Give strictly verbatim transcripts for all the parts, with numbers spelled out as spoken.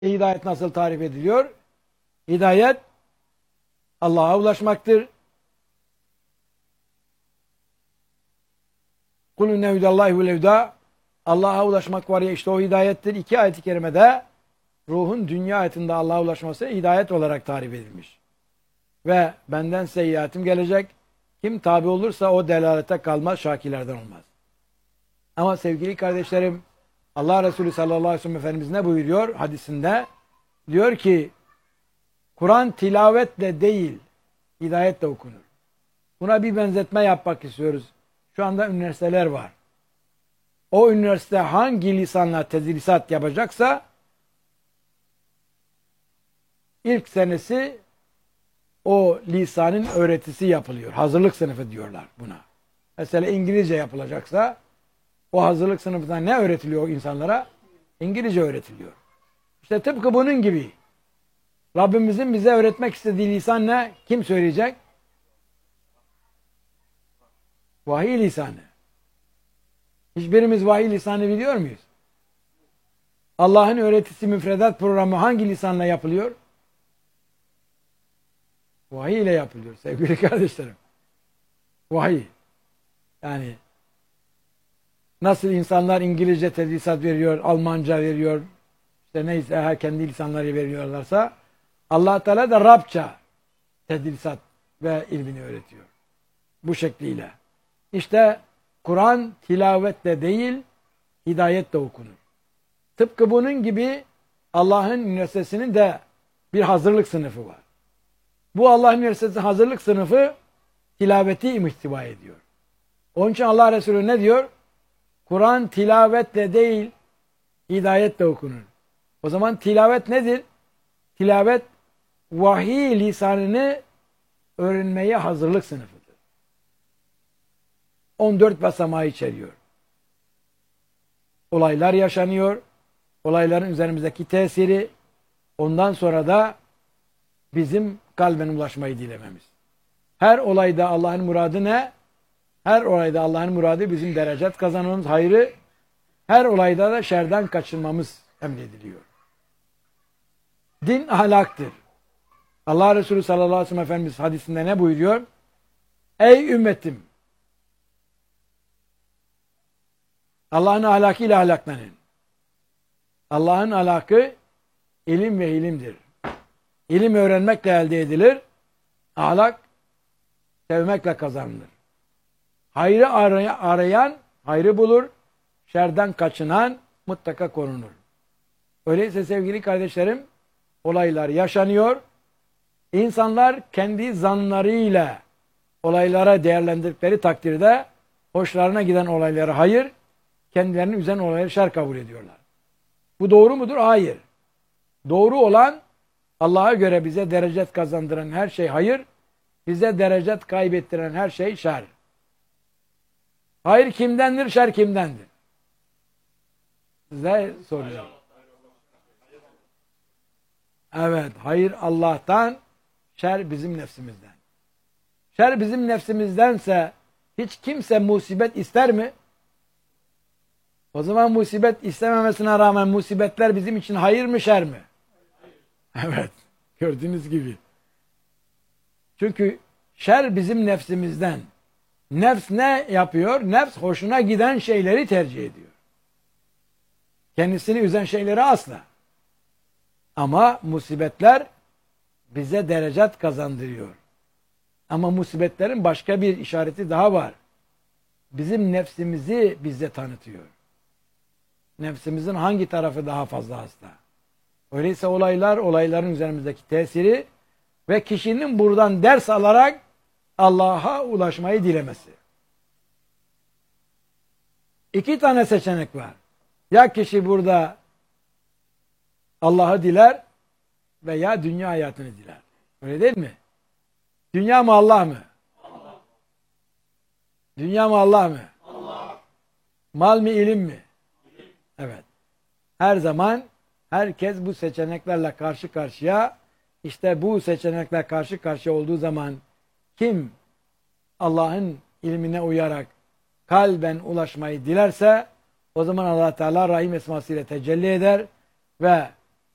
Hidayet nasıl tarif ediliyor? Hidayet Allah'a ulaşmaktır. Kulun nevdallahi vel evda. Allah'a ulaşmak var ya, işte o hidayettir. İki ayet-i kerimede ruhun dünya hayatında Allah'a ulaşması hidayet olarak tarif edilmiş. Ve benden seyyiatim gelecek. Kim tabi olursa o delalete kalmaz, şakilerden olmaz. Ama sevgili kardeşlerim, Allah Resulü sallallahu aleyhi ve sellem Efendimiz ne buyuruyor hadisinde? Diyor ki, Kur'an tilavetle değil, hidayetle okunur. Buna bir benzetme yapmak istiyoruz. Şu anda üniversiteler var. O üniversite hangi lisanla tedrisat yapacaksa, ilk senesi o lisanın öğretisi yapılıyor. Hazırlık sınıfı diyorlar buna. Mesela İngilizce yapılacaksa, o hazırlık sınıfında ne öğretiliyor insanlara? İngilizce öğretiliyor. İşte tıpkı bunun gibi. Rabbimizin bize öğretmek istediği lisan ne? Kim söyleyecek? Vahiy lisanı. Hiçbirimiz vahiy lisanı biliyor muyuz? Allah'ın öğretisi müfredat programı hangi lisanla yapılıyor? Vahiy ile yapılıyor sevgili kardeşlerim. Vahiy. Yani nasıl insanlar İngilizce tedrisat veriyor, Almanca veriyor, işte neyse her kendi lisanları veriyorlarsa, Allah Teala da Rabça tedrisat ve ilmini öğretiyor. Bu şekliyle. İşte Kur'an tilavetle değil, hidayetle okunur. Tıpkı bunun gibi Allah'ın üniversitesinin de bir hazırlık sınıfı var. Bu Allah'ın üniversitesi hazırlık sınıfı tilaveti ihtiva ediyor. Onun için Allah Resulü ne diyor? Kur'an tilavetle değil, hidayetle okunur. O zaman tilavet nedir? Tilavet, vahiy lisanını öğrenmeye hazırlık sınıfıdır. on dört basamağı içeriyor. Olaylar yaşanıyor. Olayların üzerimizdeki tesiri, ondan sonra da bizim kalben ulaşmayı dilememiz. Her olayda Allah'ın muradı ne? Her olayda Allah'ın muradı bizim derecet kazanmamız, hayrı. Her olayda da şerden kaçınmamız emrediliyor. Din ahlaktır. Allah Resulü sallallahu aleyhi ve sellem Efendimiz hadisinde ne buyuruyor? Ey ümmetim! Allah'ın ahlakıyla ahlaklanın. Allah'ın ahlakı ilim ve ilimdir. İlim öğrenmekle elde edilir. Ahlak sevmekle kazanılır. Hayrı arayan hayrı bulur. Şerden kaçınan mutlaka korunur. Öyleyse sevgili kardeşlerim, olaylar yaşanıyor. İnsanlar kendi zanlarıyla olaylara değerlendirdikleri takdirde hoşlarına giden olayları hayır, kendilerini üzen olayları şer kabul ediyorlar. Bu doğru mudur? Hayır. Doğru olan, Allah'a göre bize derecet kazandıran her şey hayır, bize derecet kaybettiren her şey şer. Hayır kimdendir, şer kimdendir? Size soruyorum. Evet, hayır Allah'tan, şer bizim nefsimizden. Şer bizim nefsimizdense hiç kimse musibet ister mi? O zaman musibet istememesine rağmen musibetler bizim için hayır mı, şer mi? Evet, gördüğünüz gibi. Çünkü şer bizim nefsimizden. Nefs ne yapıyor? Nefs hoşuna giden şeyleri tercih ediyor. Kendisini üzen şeyleri asla. Ama musibetler bize derecat kazandırıyor. Ama musibetlerin başka bir işareti daha var. Bizim nefsimizi bize tanıtıyor. Nefsimizin hangi tarafı daha fazla hasta? Öyleyse olaylar, olayların üzerimizdeki tesiri ve kişinin buradan ders alarak Allah'a ulaşmayı dilemesi. İki tane seçenek var. Ya kişi burada Allah'ı diler veya dünya hayatını diler. Öyle değil mi? Dünya mı Allah mı? Allah. Dünya mı Allah mı? Allah. Mal mı ilim mi? İlim. Evet. Her zaman herkes bu seçeneklerle karşı karşıya. İşte bu seçenekler karşı karşıya olduğu zaman kim Allah'ın ilmine uyarak kalben ulaşmayı dilerse o zaman Allah Teala Rahim esmasıyla tecelli eder ve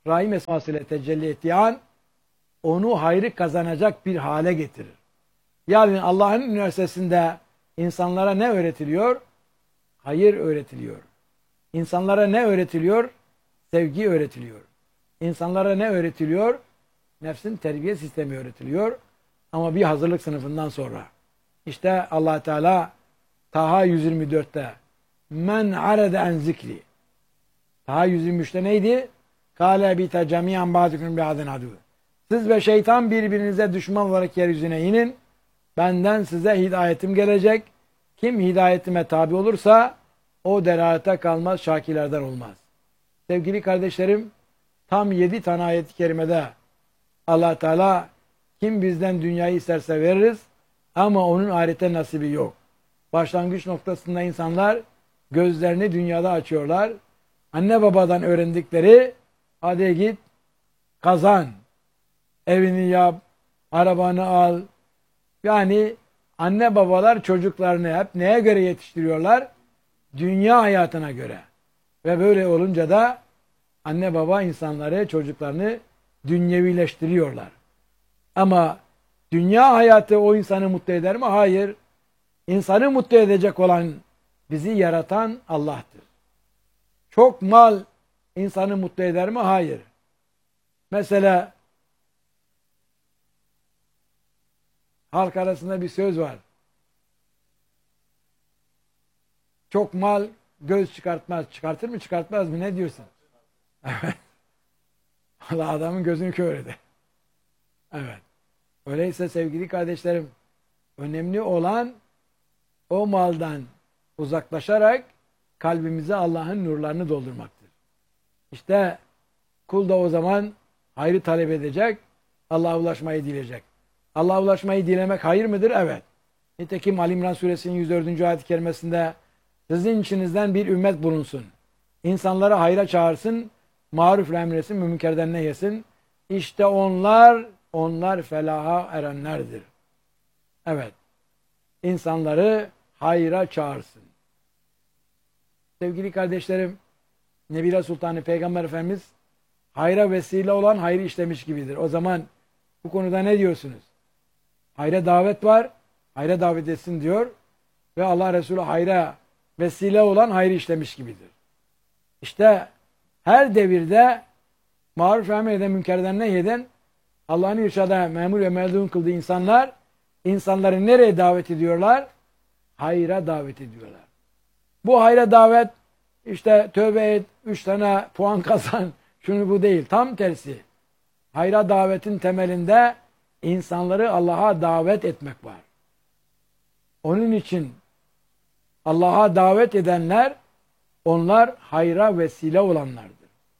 Rahim esmasıyla tecelli ettiği an onu hayrı kazanacak bir hale getirir. Yani Allah'ın üniversitesinde insanlara ne öğretiliyor? Hayır öğretiliyor. İnsanlara ne öğretiliyor? Sevgi öğretiliyor. İnsanlara ne öğretiliyor? Nefsin terbiye sistemi öğretiliyor. Ama bir hazırlık sınıfından sonra. İşte Allah Teala Taha yüz yirmi dörtte men arada en zikri. Taha yüz yirmi üçte neydi? Kâle bite cemiyan ba'dukum bi'adin adu. Siz ve şeytan birbirinize düşman olarak yeryüzüne inin. Benden size hidayetim gelecek. Kim hidayetime tabi olursa o delalete kalmaz, şakilerden olmaz. Sevgili kardeşlerim, tam yedi tane ayet-i kerimede Allah Teala kim bizden dünyayı isterse veririz ama onun ahirete nasibi yok. Başlangıç noktasında insanlar gözlerini dünyada açıyorlar. Anne babadan öğrendikleri hadi git kazan, evini yap, arabanı al. Yani anne babalar çocuklarını hep neye göre yetiştiriyorlar? Dünya hayatına göre. Ve böyle olunca da anne baba insanları, çocuklarını dünyevileştiriyorlar. Ama dünya hayatı o insanı mutlu eder mi? Hayır. İnsanı mutlu edecek olan, bizi yaratan Allah'tır. Çok mal insanı mutlu eder mi? Hayır. Mesela halk arasında bir söz var. Çok mal göz çıkartmaz. Çıkartır mı çıkartmaz mı? Ne diyorsun? Evet. Allah adamın gözünü kör eder. Evet. Öyleyse sevgili kardeşlerim, önemli olan o maldan uzaklaşarak kalbimize Allah'ın nurlarını doldurmaktır. İşte kul da o zaman hayrı talep edecek, Allah'a ulaşmayı dileyecek. Allah'a ulaşmayı dilemek hayır mıdır? Evet. Nitekim Ali İmran suresinin yüz dördüncü ayet-i kerimesinde sizin içinizden bir ümmet bulunsun. İnsanları hayra çağırsın, maruf emretsin, münkerden nehyesin. İşte onlar, onlar felaha erenlerdir. Evet. İnsanları hayra çağırsın. Sevgili kardeşlerim, Nebile Sultanı Peygamber Efendimiz hayra vesile olan hayrı işlemiş gibidir. O zaman bu konuda ne diyorsunuz? Hayra davet var, hayra davet etsin diyor ve Allah Resulü hayra vesile olan hayrı işlemiş gibidir. İşte her devirde maruf emreden, münkerden nehyeden Allah'ın irşada memur ve meldun kıldığı insanlar insanları nereye davet ediyorlar? Hayra davet ediyorlar. Bu hayra davet işte tövbe et, üç tane puan kazan, şunu bu değil. Tam tersi. Hayra davetin temelinde insanları Allah'a davet etmek var. Onun için Allah'a davet edenler, onlar hayra vesile olanlardır.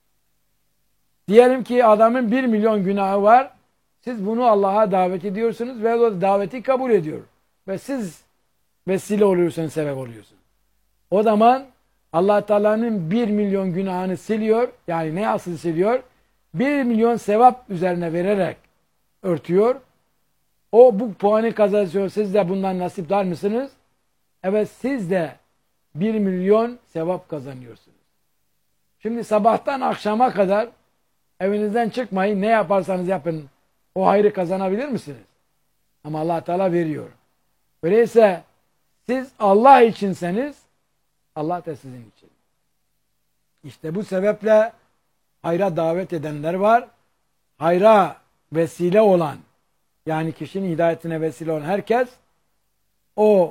Diyelim ki adamın bir milyon günahı var. Siz bunu Allah'a davet ediyorsunuz ve o daveti kabul ediyor. Ve siz vesile oluyorsunuz, sebep oluyorsunuz. O zaman Allah Teala'nın bir milyon günahını siliyor. Yani ne asıl siliyor? Bir milyon sevap üzerine vererek örtüyor. O bu puanı kazanıyor. Siz de bundan nasipdar mısınız? Evet, siz de bir milyon sevap kazanıyorsunuz. Şimdi sabahtan akşama kadar evinizden çıkmayın. Ne yaparsanız yapın. O hayrı kazanabilir misiniz? Ama Allah Teala veriyor. Öyleyse siz Allah içinseniz Allah da sizin için. İşte bu sebeple hayra davet edenler var. Hayra vesile olan, yani kişinin hidayetine vesile olan herkes o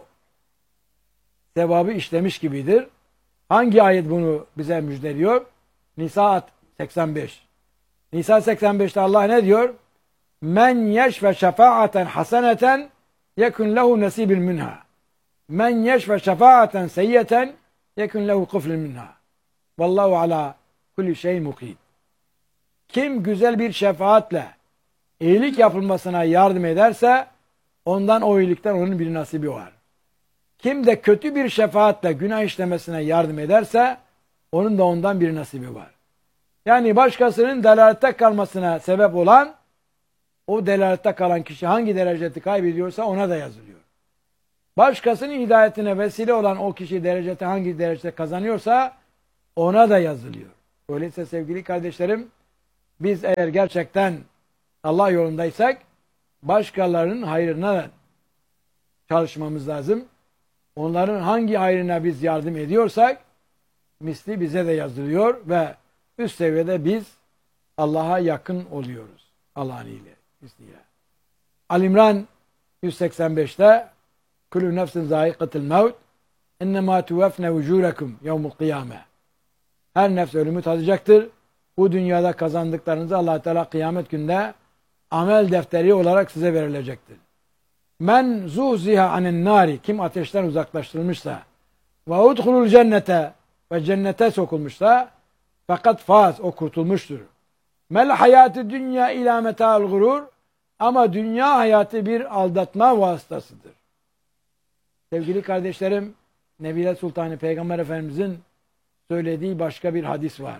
sevabı işlemiş gibidir. Hangi ayet bunu bize müjdeliyor? Nisa seksen beş. Nisa seksen beşte Allah ne diyor? Men yeşfe şefaaten haseneten yekun lehu nasibun minha. Men yeşfe şefaaten seyyeten yekun lehu kuflun minha. Vallahu ala kulli şeyin mukid. Kim güzel bir şefaatle iyilik yapılmasına yardım ederse ondan o iyilikten onun bir nasibi var. Kim de kötü bir şefaatle günah işlemesine yardım ederse onun da ondan bir nasibi var. Yani başkasının delalette kalmasına sebep olan, o delalette kalan kişi hangi dereceti kaybediyorsa ona da yazılıyor. Başkasının hidayetine vesile olan o kişi dereceti hangi derecede kazanıyorsa ona da yazılıyor. Öyleyse sevgili kardeşlerim, Biz eğer gerçekten Allah yolundaysak başkalarının hayrına çalışmamız lazım. Onların hangi hayrına biz yardım ediyorsak misli bize de yazılıyor ve üst seviyede biz Allah'a yakın oluyoruz. Allah'ın izniyle. Al-İmran yüz seksen beşte Kullu nefsin zâikatul mevt ennemâ tuveffne vücûrekum yevmul kıyâme. Her nefs ölümü tadacaktır. Bu dünyada kazandıklarınızı Allah Teala kıyamet günde amel defteri olarak size verilecektir. Men zuhziha anen nari, kim ateşten uzaklaştırılmışsa ve udhulul cennete, ve cennete sokulmuşsa fakat faz, o kurtulmuştur. Mel hayatı dünya ila meta'l gurur, ama dünya hayatı bir aldatma vasıtasıdır. Sevgili kardeşlerim, Nebile Sultanı Peygamber Efendimizin söylediği başka bir hadis var.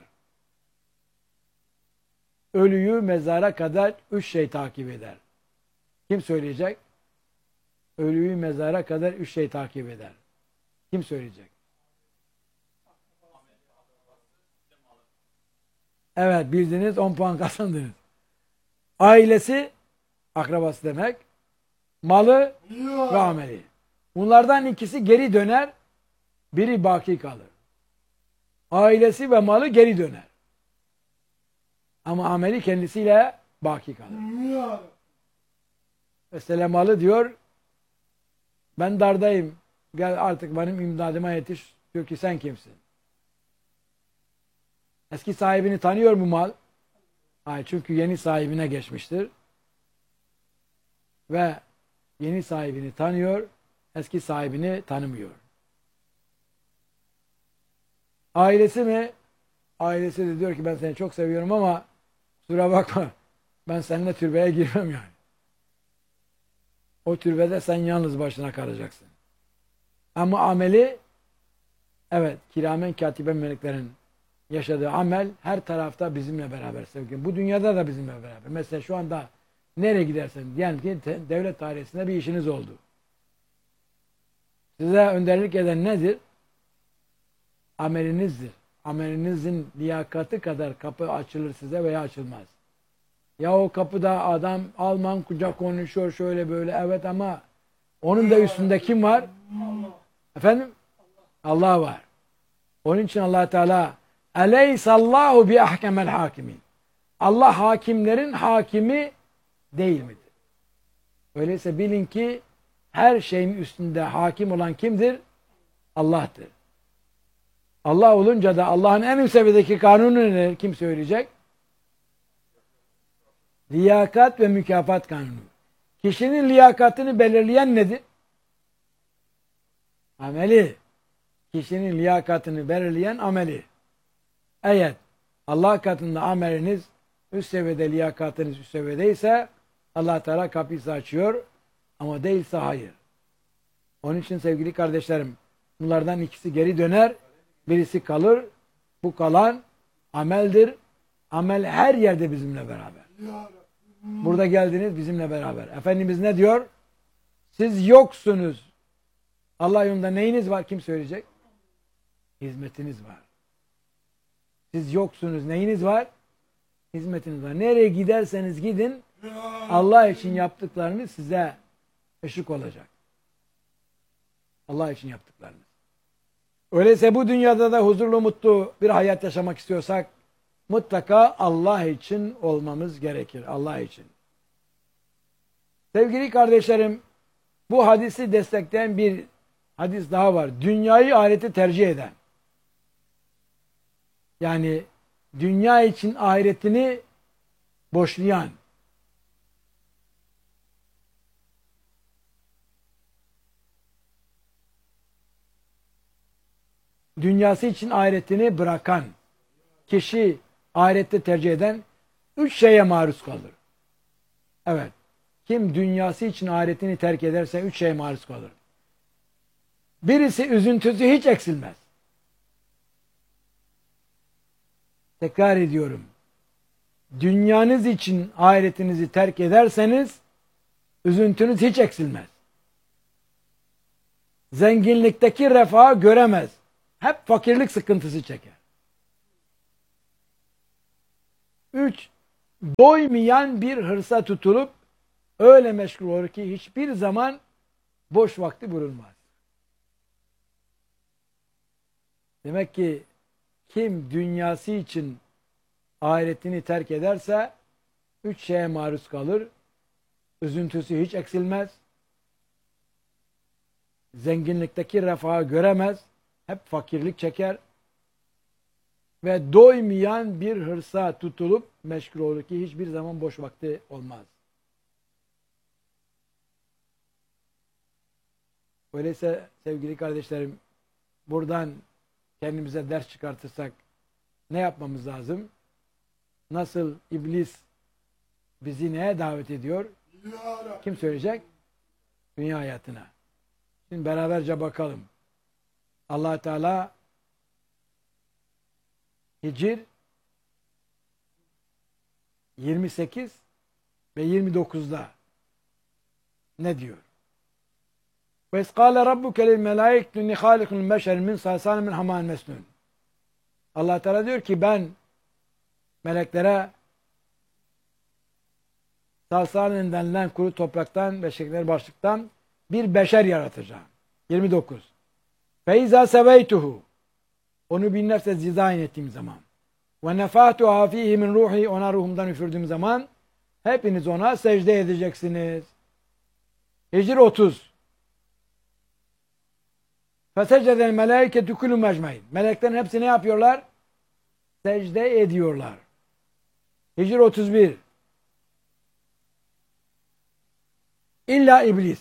Ölüyü mezara kadar üç şey takip eder. Kim söyleyecek? Ölüyü mezara kadar üç şey takip eder. Kim söyleyecek? Evet, bildiniz, on puan kazandınız. Ailesi, akrabası demek, malı ve ameli. Bunlardan ikisi geri döner, biri baki kalır. Ailesi ve malı geri döner. Ama ameli kendisiyle baki kalır. Mesela malı diyor, ben dardayım, gel artık benim imdadıma yetiş, diyor ki sen kimsin? Eski sahibini tanıyor mu mal? Hayır, çünkü yeni sahibine geçmiştir. Ve yeni sahibini tanıyor, eski sahibini tanımıyor. Ailesi mi? Ailesi de diyor ki ben seni çok seviyorum ama kusura bakma, ben seninle türbeye girmem yani. O türbede sen yalnız başına kalacaksın. Ama ameli, evet, kiramen katiben meleklerin yaşadığı amel her tarafta bizimle beraber sevgili. Bu dünyada da bizimle beraber. Mesela şu anda nereye gidersen, diyelim ki devlet dairesinde bir işiniz oldu. Size önderlik eden nedir? Amelinizdir. Amelinizin liyakati kadar kapı açılır size veya açılmaz. Ya o kapıda adam Alman kucak konuşuyor şöyle böyle, evet, ama onun da üstünde kim var? Allah. Efendim? Allah. Allah var. Onun için Allah Teala Aleyhisallahu bi ahkemel hakimin. Allah hakimlerin hakimi değil midir? Öyleyse bilin ki her şeyin üstünde hakim olan kimdir? Allah'tır. Allah olunca da Allah'ın en üst seviyedeki kanunu kim söyleyecek? Liyakat ve mükafat kanunu. Kişinin liyakatını belirleyen nedir? Ameli. Kişinin liyakatını belirleyen ameli. Eğer Allah katında ameliniz üst seviyede, liyakatınız üst seviyedeyse Allah Teala kapıyı açıyor, ama değilse hayır. Onun için sevgili kardeşlerim, bunlardan ikisi geri döner, birisi kalır. Bu kalan ameldir. Amel her yerde bizimle beraber. Burada geldiniz bizimle beraber. Efendimiz ne diyor? Siz yoksunuz. Allah yolunda neyiniz var? Kim söyleyecek? Hizmetiniz var. Siz yoksunuz. Neyiniz var? Hizmetiniz var. Nereye giderseniz gidin, Allah için yaptıklarınız size ışık olacak. Allah için yaptıklarınız. Öyleyse bu dünyada da huzurlu, mutlu bir hayat yaşamak istiyorsak mutlaka Allah için olmamız gerekir. Allah için. Sevgili kardeşlerim, bu hadisi destekleyen bir hadis daha var. Dünyayı ahireti tercih eden. Yani dünya için ahiretini boşlayan. Dünyası için ahiretini bırakan kişi, ahirette tercih eden üç şeye maruz kalır. Evet. Kim dünyası için ahiretini terk ederse üç şeye maruz kalır. Birisi üzüntüsü hiç eksilmez. Tekrar ediyorum. Dünyanız için ahiretinizi terk ederseniz üzüntünüz hiç eksilmez. Zenginlikteki refahı göremez. Hep fakirlik sıkıntısı çeker. Üç, doymayan bir hırsa tutulup öyle meşgul olur ki hiçbir zaman boş vakti bulunmaz. Demek ki kim dünyası için ahiretini terk ederse üç şeye maruz kalır. Üzüntüsü hiç eksilmez. Zenginlikteki refahı göremez. Hep fakirlik çeker. Ve doymayan bir hırsa tutulup meşgul olur ki hiçbir zaman boş vakti olmaz. Öyleyse sevgili kardeşlerim, buradan kendimize ders çıkartırsak ne yapmamız lazım? Nasıl iblis bizi neye davet ediyor? Kim söyleyecek? Dünya hayatına. Şimdi beraberce bakalım. Allah Teala Hicr yirmi sekiz ve yirmi dokuzda ne diyor? Ve iskâle rabbuke lil melâiketü inni hâlikun beşer min salsalin min hamâin mesnûn. Allah Teala diyor ki ben meleklere salsalin denilen kuru topraktan ve şeker başlıktan bir beşer yaratacağım. yirmi dokuz. Feiza seveytuhu. Onu bir nefse dizayn ettiğim zaman. Ve nefâtuhâ fîhî min ruhi. Ona ruhumdan üfürdüğüm zaman hepiniz ona secde edeceksiniz. Hicr otuz. Fesecdel melâiketü kulû mecmaîn. Meleklerin hepsi ne yapıyorlar? Secde ediyorlar. Hicr otuz bir. İlla iblis.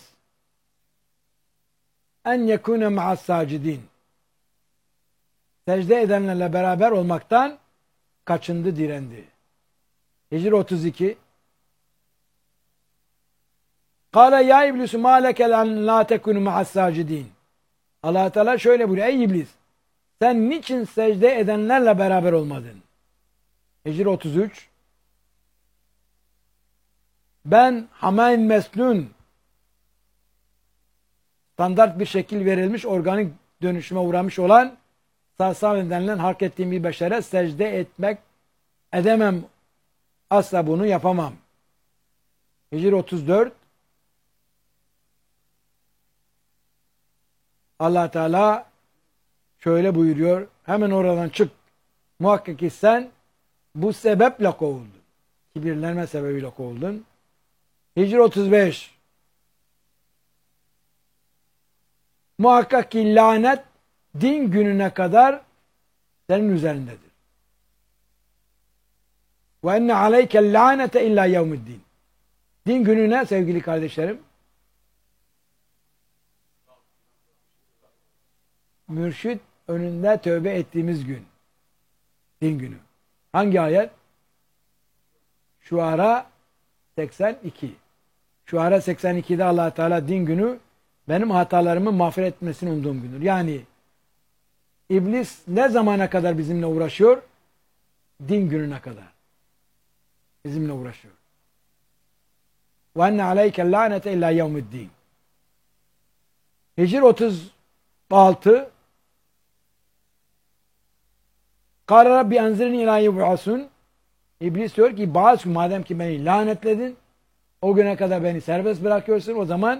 En yekûne ma'as sâcidîn. Secde edenlerle beraber olmaktan kaçındı, direndi. Hicr otuz iki. Kâle ya iblisu mâ leke len lâ tekûnü ma'as sâcidîn. Allah Teala şöyle buyuruyor. Ey iblis! Sen niçin secde edenlerle beraber olmadın? Hicr otuz üç. Ben Hamayn Mesnun, standart bir şekil verilmiş, organik dönüşüme uğramış olan salsal denilen hak ettiğim bir beşere secde etmek edemem. Asla bunu yapamam. Hicr otuz dört. Allah Teala şöyle buyuruyor. Hemen oradan çık. Muhakkak ki sen bu sebeple kovuldun. Kibirlenme sebebiyle kovuldun. Hicr otuz beş. Muhakkak ki lanet din gününe kadar senin üzerindedir. Ve enne aleyke lanete illa yevmiddin. Din gününe sevgili kardeşlerim, mürşid önünde tövbe ettiğimiz gün. Din günü. Hangi ayet? Şuara seksen iki. Şuara seksen iki'de Allah Teala din günü benim hatalarımı mağfiret etmesini umduğum gündür. Yani iblis ne zamana kadar bizimle uğraşıyor? Din gününe kadar. Bizimle uğraşıyor. Ve enne aleyke lanete illa yevmiddin. Hicr otuz altı. Kâle Rabbi enzirni ilâ yub'asun. İblis diyor ki bazı madem ki beni lanetledin, o güne kadar beni serbest bırakıyorsun, o zaman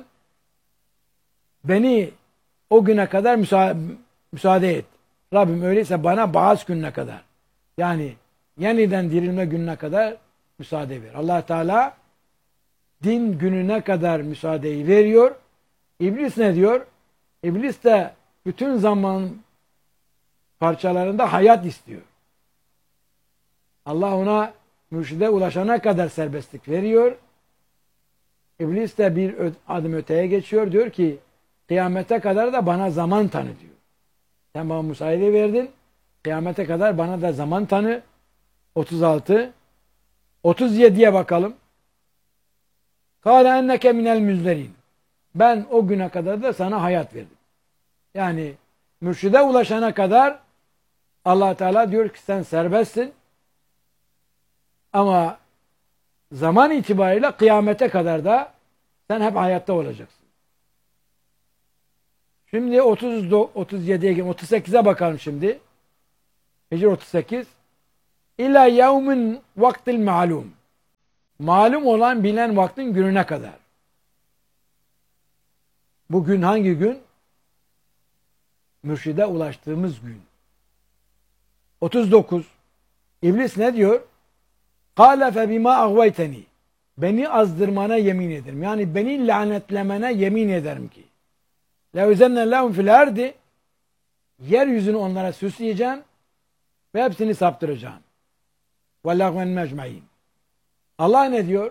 beni o güne kadar müsa müsaade et. Rabbim öyleyse bana bazı gününe kadar, yani yeniden dirilme gününe kadar müsaade ver. Allah Teala din gününe kadar müsaadeyi veriyor. İblis ne diyor? İblis de bütün zaman parçalarında hayat istiyor. Allah ona mürşide ulaşana kadar serbestlik veriyor. İblis de bir adım öteye geçiyor. Diyor ki kıyamete kadar da bana zaman tanı diyor. Sen bana müsaade verdin. Kıyamete kadar bana da zaman tanı. otuz altı. otuz yedi'ye bakalım. Kâle enneke minel müzderin. Ben o güne kadar da sana hayat verdim. Yani mürşide ulaşana kadar Allah Teala diyor ki sen serbestsin. Ama zaman itibariyle kıyamete kadar da sen hep hayatta olacaksın. Şimdi otuz, otuz yedi'ye otuz sekiz'e bakalım şimdi. Hicr otuz sekiz. İlâ yevmin vaktil ma'lum. malum olan bilen vaktin gününe kadar. Bugün hangi gün? Mürşide ulaştığımız gün. otuz dokuz. İblis ne diyor? قَالَ فَبِمَا اَغْوَيْتَنِي Beni azdırmana yemin ederim. Yani beni lanetlemene yemin ederim ki. لَوْزَنَّ لَهُمْ فِي الْاَرْضِ Yeryüzünü onlara süsleyeceğim ve hepsini saptıracağım. وَلَّغْوَنْ مَجْمَعِينَ Allah ne diyor?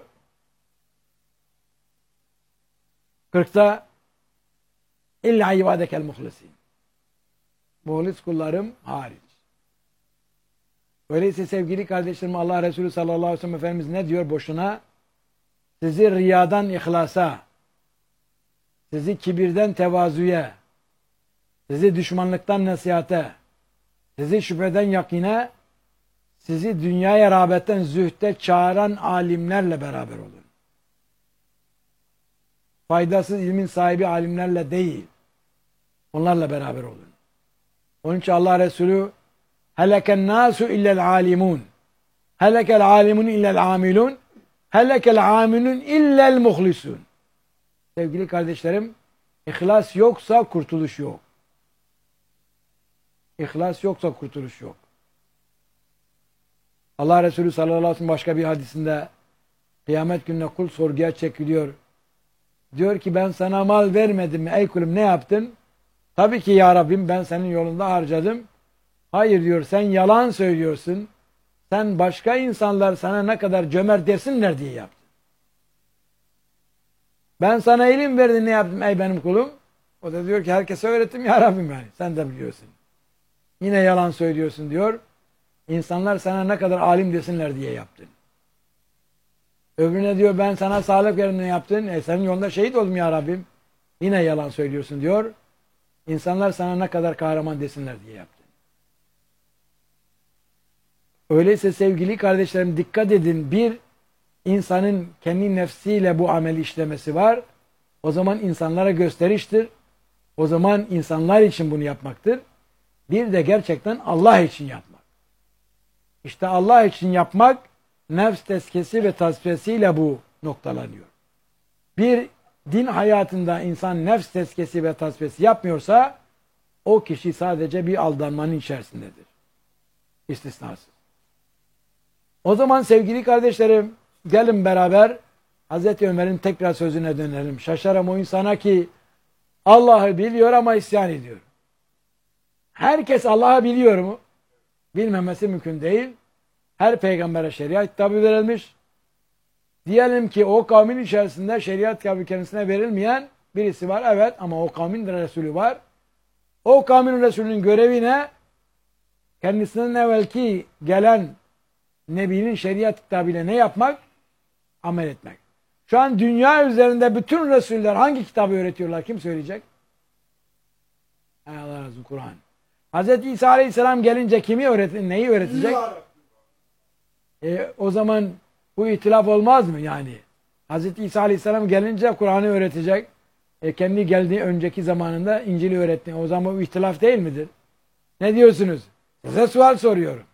kırkta İlla ibadekel muhlisin. Muhlis kullarım hariç. Öyleyse sevgili kardeşlerim, Allah Resulü sallallahu aleyhi ve sellem Efendimiz ne diyor boşuna? Sizi riyadan ihlasa, sizi kibirden tevazuya, sizi düşmanlıktan nasihate, sizi şüpheden yakine, sizi dünyaya rağbetten zühte çağıran alimlerle beraber olun. Faydasız ilmin sahibi alimlerle değil, onlarla beraber olun. Onun için Allah Resulü heleken nasu illel alimun, helekel alimun illel amilun, helekel amilun illel muhlisun. Sevgili kardeşlerim, ihlas yoksa kurtuluş yok. İhlas yoksa kurtuluş yok. Allah Resulü sallallahu aleyhi ve sellem başka bir hadisinde kıyamet gününe kul sorguya çekiliyor. Diyor ki ben sana mal vermedim mi? Ey kulum ne yaptın? Tabii ki ya Rabbim ben senin yolunda harcadım. Hayır diyor, sen yalan söylüyorsun. Sen başka insanlar sana ne kadar cömert desinler diye yaptın. Ben sana ilim verdim, ne yaptım ey benim kulum? O da diyor ki herkese öğrettim ya Rabbim yani. Sen de biliyorsun. Yine yalan söylüyorsun diyor. İnsanlar sana ne kadar alim desinler diye yaptın. Öbürüne diyor ben sana sağlık verdim, ne yaptın? E senin yolunda şehit oldum ya Rabbim. Yine yalan söylüyorsun diyor. İnsanlar sana ne kadar kahraman desinler diye yaptın. Öyleyse sevgili kardeşlerim dikkat edin. Bir, insanın kendi nefsiyle bu ameli işlemesi var. O zaman insanlara gösteriştir. O zaman insanlar için bunu yapmaktır. Bir de gerçekten Allah için yapmak. İşte Allah için yapmak nefs tezkiyesi ve tasfiyesiyle bu noktalanıyor. Bir din hayatında insan nefs tezkiyesi ve tasfiyesi yapmıyorsa o kişi sadece bir aldanmanın içerisindedir. İstisnasız. O zaman sevgili kardeşlerim gelin beraber Hazreti Ömer'in tekrar sözüne dönelim. Şaşarım o insana ki Allah'ı biliyor ama isyan ediyor. Herkes Allah'ı biliyor mu? Bilmemesi mümkün değil. Her peygambere şeriat kitabı verilmiş. Diyelim ki o kavmin içerisinde şeriat kitabı kendisine verilmeyen birisi var. Evet, ama o kavmin de Resulü var. O kavmin Resulünün görevi ne? Kendisinden evvelki gelen Nebi'nin şeriat kitabıyla ne yapmak? Amel etmek. Şu an dünya üzerinde bütün Resuller hangi kitabı öğretiyorlar? Kim söyleyecek? Hay Allah razı olsun, Kur'an. Hazreti İsa Aleyhisselam gelince kimi öğret neyi öğretecek? E, o zaman bu itilaf olmaz mı yani? Hazreti İsa Aleyhisselam gelince Kur'an'ı öğretecek. E, kendi geldiği önceki zamanında İncil'i öğretti. O zaman bu ihtilaf değil midir? Ne diyorsunuz? Size sual soruyorum.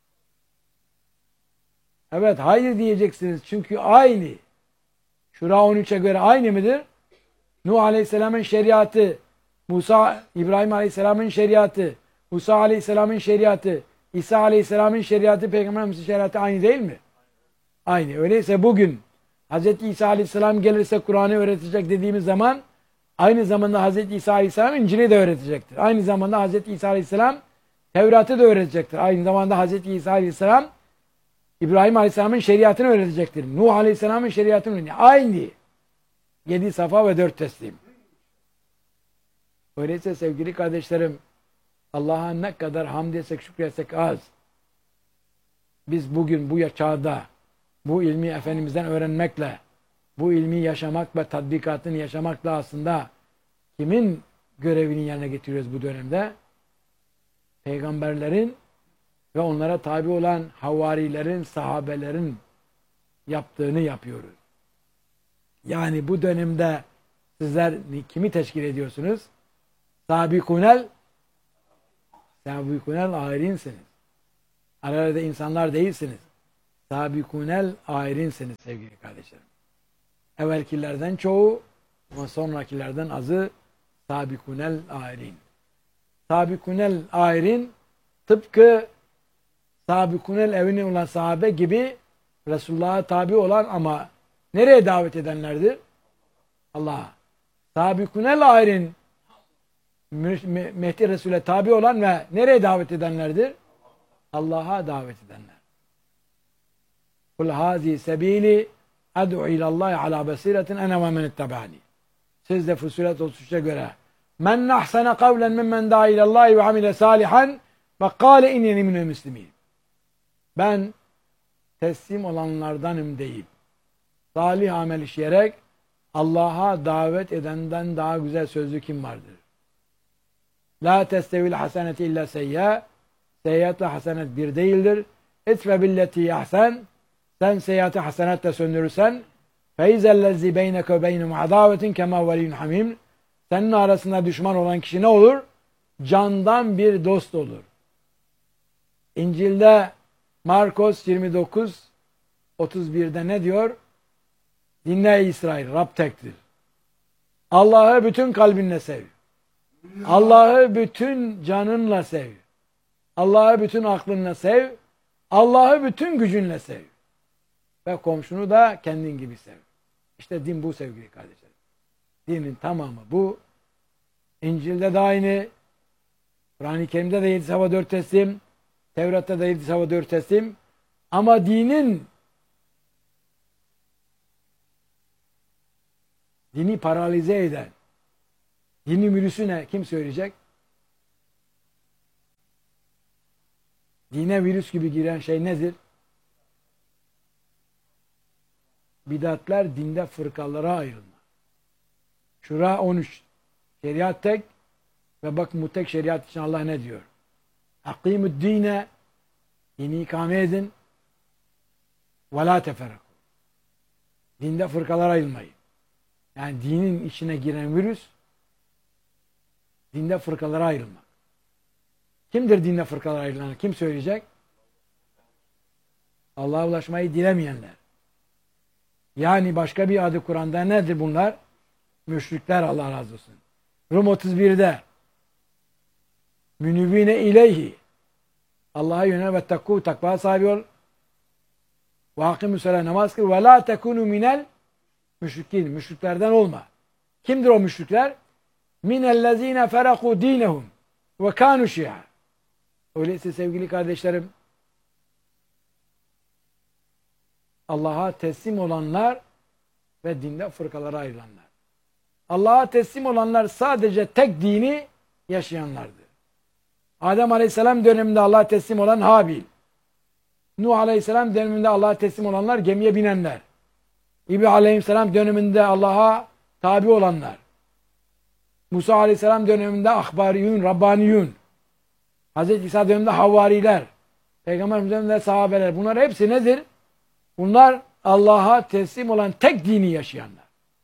Evet, hayır diyeceksiniz. Çünkü aynı. Şura on üçe göre aynı mıdır? Nuh Aleyhisselam'ın şeriatı, Musa, İbrahim Aleyhisselam'ın şeriatı, Musa Aleyhisselam'ın şeriatı, İsa Aleyhisselam'ın şeriatı, Peygamberimizin şeriatı aynı değil mi? Aynı. Öyleyse bugün Hz. İsa Aleyhisselam gelirse Kur'an'ı öğretecek dediğimiz zaman aynı zamanda Hz. İsa Aleyhisselam İncil'i de öğretecektir. Aynı zamanda Hz. İsa Aleyhisselam Tevrat'ı da öğretecektir. Aynı zamanda Hz. İsa Aleyhisselam İbrahim Aleyhisselam'ın şeriatını öğretecektir. Nuh Aleyhisselam'ın şeriatını öğretecektir. Aynı. Yedi safa ve dört teslim. Öyleyse sevgili kardeşlerim, Allah'a ne kadar hamd etsek, şükretsek az. Biz bugün bu çağda bu ilmi Efendimiz'den öğrenmekle, bu ilmi yaşamak ve tatbikatını yaşamakla aslında kimin görevini yerine getiriyoruz bu dönemde? Peygamberlerin ve onlara tabi olan havarilerin, sahabelerin yaptığını yapıyoruz. Yani bu dönemde sizler kimi teşkil ediyorsunuz? Sabikunel Sabikunel ahirinsiniz. Arada insanlar değilsiniz. Sabikunel ayrinsiniz sevgili kardeşlerim. Evvelkilerden çoğu ama sonrakilerden azı sabikunel ayrin. Sabikunel ayrin tıpkı sabikunel evine olan sahabe gibi Resulullah'a tabi olan ama nereye davet edenlerdir? Allah'a. Sabikunel ayrin Mehdi Resul'e tabi olan ve nereye davet edenlerdir? Allah'a davet edenler. Kul hazi sebili ad'u ilallahi ala basiretin ene ve men ittabani. Siz de Fussilet otuz üçe göre men ahsene kavlen mimmen da'a ilallahi ve amile salihan ve kâle inneni minel müslimin. Ben teslim olanlardanım deyip salih amel işleyerek Allah'a davet edenden daha güzel sözlü kim vardır? La testevil haseneti illa seyyâ. Seyyiatle hasenet bir değildir. Etfe billeti ahsen. Sen seyyiatı hasenetle söndürürsen feyzellezzi beyneke ve beynum adavetin kema veliyyun hamim. Senin arasında düşman olan kişi ne olur? Candan bir dost olur. İncil'de Markos yirmi dokuz otuz bir'de ne diyor? Dinle ey İsrail, Rab tektir. Allah'ı bütün kalbinle sev. Allah'ı bütün canınla sev. Allah'ı bütün aklınla sev. Allah'ı bütün gücünle sev. Ve komşunu da kendin gibi sev. İşte din bu sevgili kardeşlerim. Dinin tamamı bu. İncil'de de aynı. Kur'an-ı Kerim'de de yedi sabah dört teslim. Tevrat'ta da yedi sabah dört teslim. Ama dinin dini paralize eden dini virüsü ne? Kim söyleyecek? Dine virüs gibi giren şey nedir? Bidatler, dinde fırkalara ayrılma. Şura on üç. Şeriat tek ve bak bu tek şeriat için Allah ne diyor? Akimud dine, dini ikame edin ve la teferraku. Dinde fırkalara ayrılmayın. Yani dinin içine giren virüs dinde fırkalara ayrılmak. Kimdir dinde fırkalara ayrılanlar? Kim söyleyecek? Allah'a ulaşmayı dilemeyenler. Yani başka bir adı Kur'an'da nedir bunlar? Müşrikler, Allah razı olsun. Rum otuz bir'de münibine ileyhi, Allah'a yönel ve takku, takva sahibi ol. Ve akimü sele, namaz kıl. Ve la tekunu minel müşrikin. Müşriklerden olma. Kimdir o müşrikler? Minellezine feraku dinehum ve kanu şia. Öyleyse sevgili kardeşlerim, Allah'a teslim olanlar ve dinde fırkalara ayrılanlar. Allah'a teslim olanlar sadece tek dini yaşayanlardır. Adem Aleyhisselam döneminde Allah'a teslim olan Habil. Nuh Aleyhisselam döneminde Allah'a teslim olanlar, gemiye binenler. İbrahim Aleyhisselam döneminde Allah'a tabi olanlar. Musa Aleyhisselam döneminde ahbariyun, rabbaniyun. Hazreti İsa döneminde havariler. Peygamber döneminde sahabeler. Bunlar hepsi nedir? Bunlar Allah'a teslim olan tek dini yaşayanlar.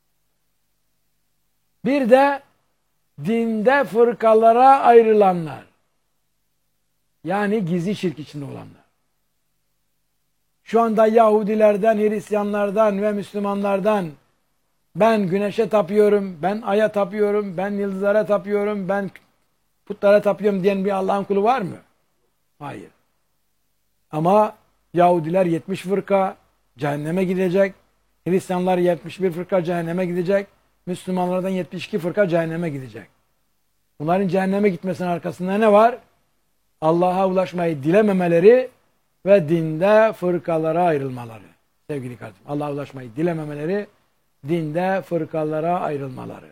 Bir de dinde fırkalara ayrılanlar. Yani gizli şirk içinde olanlar. Şu anda Yahudilerden, Hristiyanlardan ve Müslümanlardan ben güneşe tapıyorum, ben aya tapıyorum, ben yıldızlara tapıyorum, ben putlara tapıyorum diyen bir Allah'ın kulu var mı? Hayır. Ama Yahudiler yetmiş fırka cehenneme gidecek. Hristiyanlar yetmiş bir fırka cehenneme gidecek. Müslümanlardan yetmiş iki fırka cehenneme gidecek. Bunların cehenneme gitmesinin arkasında ne var? Allah'a ulaşmayı dilememeleri ve dinde fırkalara ayrılmaları. Sevgili kardeşim, Allah'a ulaşmayı dilememeleri, dinde fırkalara ayrılmaları.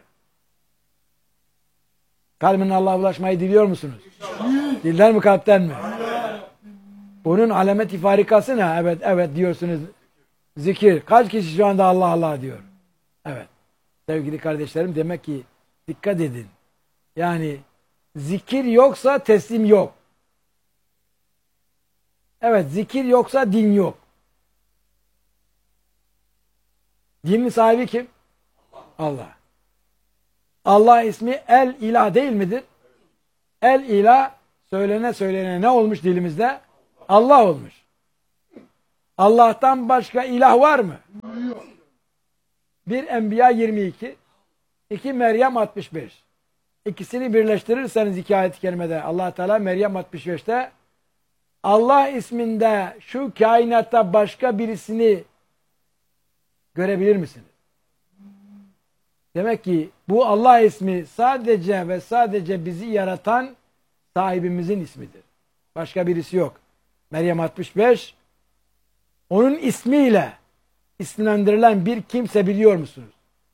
Kalbinin Allah'a ulaşmayı diliyor musunuz? Dilden mi, kalpten mi? Bunun alamet-i farikası ne? Evet, evet diyorsunuz. Zikir. Kaç kişi şu anda Allah Allah diyor? Evet. Sevgili kardeşlerim, demek ki dikkat edin. Yani zikir yoksa teslim yok. Evet, zikir yoksa din yok. Dinin sahibi kim? Allah. Allah ismi El İlah değil midir? El İlah söylene söylene ne olmuş dilimizde? Allah olmuş. Allah'tan başka ilah var mı? Bir Enbiya yirmi iki, iki Meryem altmış beş. İkisini birleştirirseniz iki ayet-i kerimede Allah Teala Meryem altmış beşte Allah isminde şu kainatta başka birisini görebilir misiniz? Demek ki bu Allah ismi sadece ve sadece bizi yaratan sahibimizin ismidir. Başka birisi yok. Meryem altmış beş onun ismiyle isimlendirilen bir kimse biliyor musunuz?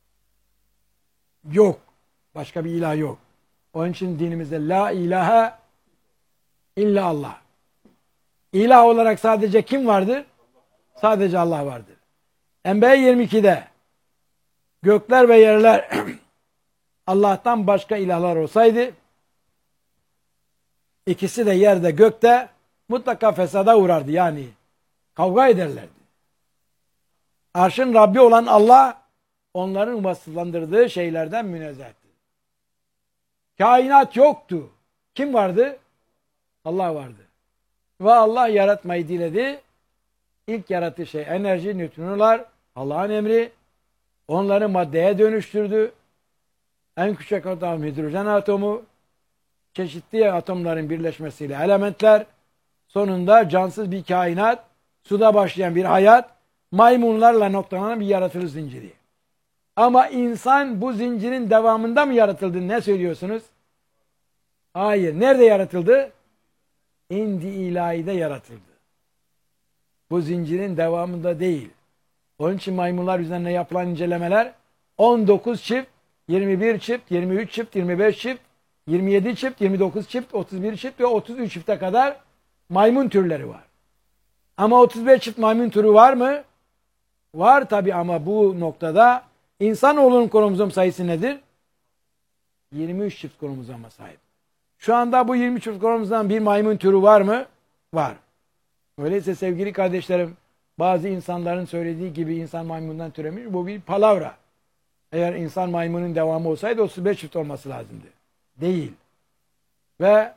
Yok. Başka bir ilah yok. Onun için dinimizde la ilahe illa Allah. İlah olarak sadece kim vardır? Sadece Allah vardır. Enbiya yirmi ikide gökler ve yerler Allah'tan başka ilahlar olsaydı ikisi de yerde gökte mutlaka fesada uğrardı, yani kavga ederlerdi. Arşın Rabbi olan Allah onların vasıflandırdığı şeylerden münezzehtir. Kainat yoktu. Kim vardı? Allah vardı. Ve Allah yaratmayı diledi. İlk yarattığı şey enerji, nötrinolar, Allah'ın emri. Onları maddeye dönüştürdü. En küçük atom hidrojen atomu, çeşitli atomların birleşmesiyle elementler, sonunda cansız bir kainat, suda başlayan bir hayat, maymunlarla noktalanan bir yaratılış zinciri. Ama insan bu zincirin devamında mı yaratıldı? Ne söylüyorsunuz? Hayır. Nerede yaratıldı? İndi ilahide yaratıldı. Bu zincirin devamında değil. Onun için maymunlar üzerine yapılan incelemeler on dokuz çift, yirmi bir çift, yirmi üç çift, yirmi beş çift, yirmi yedi çift, yirmi dokuz çift, otuz bir çift ve otuz üç çifte kadar maymun türleri var. Ama otuz beş çift maymun türü var mı? Var tabi, ama bu noktada insanoğlunun kromozom sayısı nedir? yirmi üç çift kromozoma sahip. Şu anda bu yirmi çift kromozomdan bir maymun türü var mı? Var. Öyleyse sevgili kardeşlerim, bazı insanların söylediği gibi insan maymundan türemiş, bu bir palavra. Eğer insan maymunun devamı olsaydı otuz beş çift olması lazımdı. Değil. Ve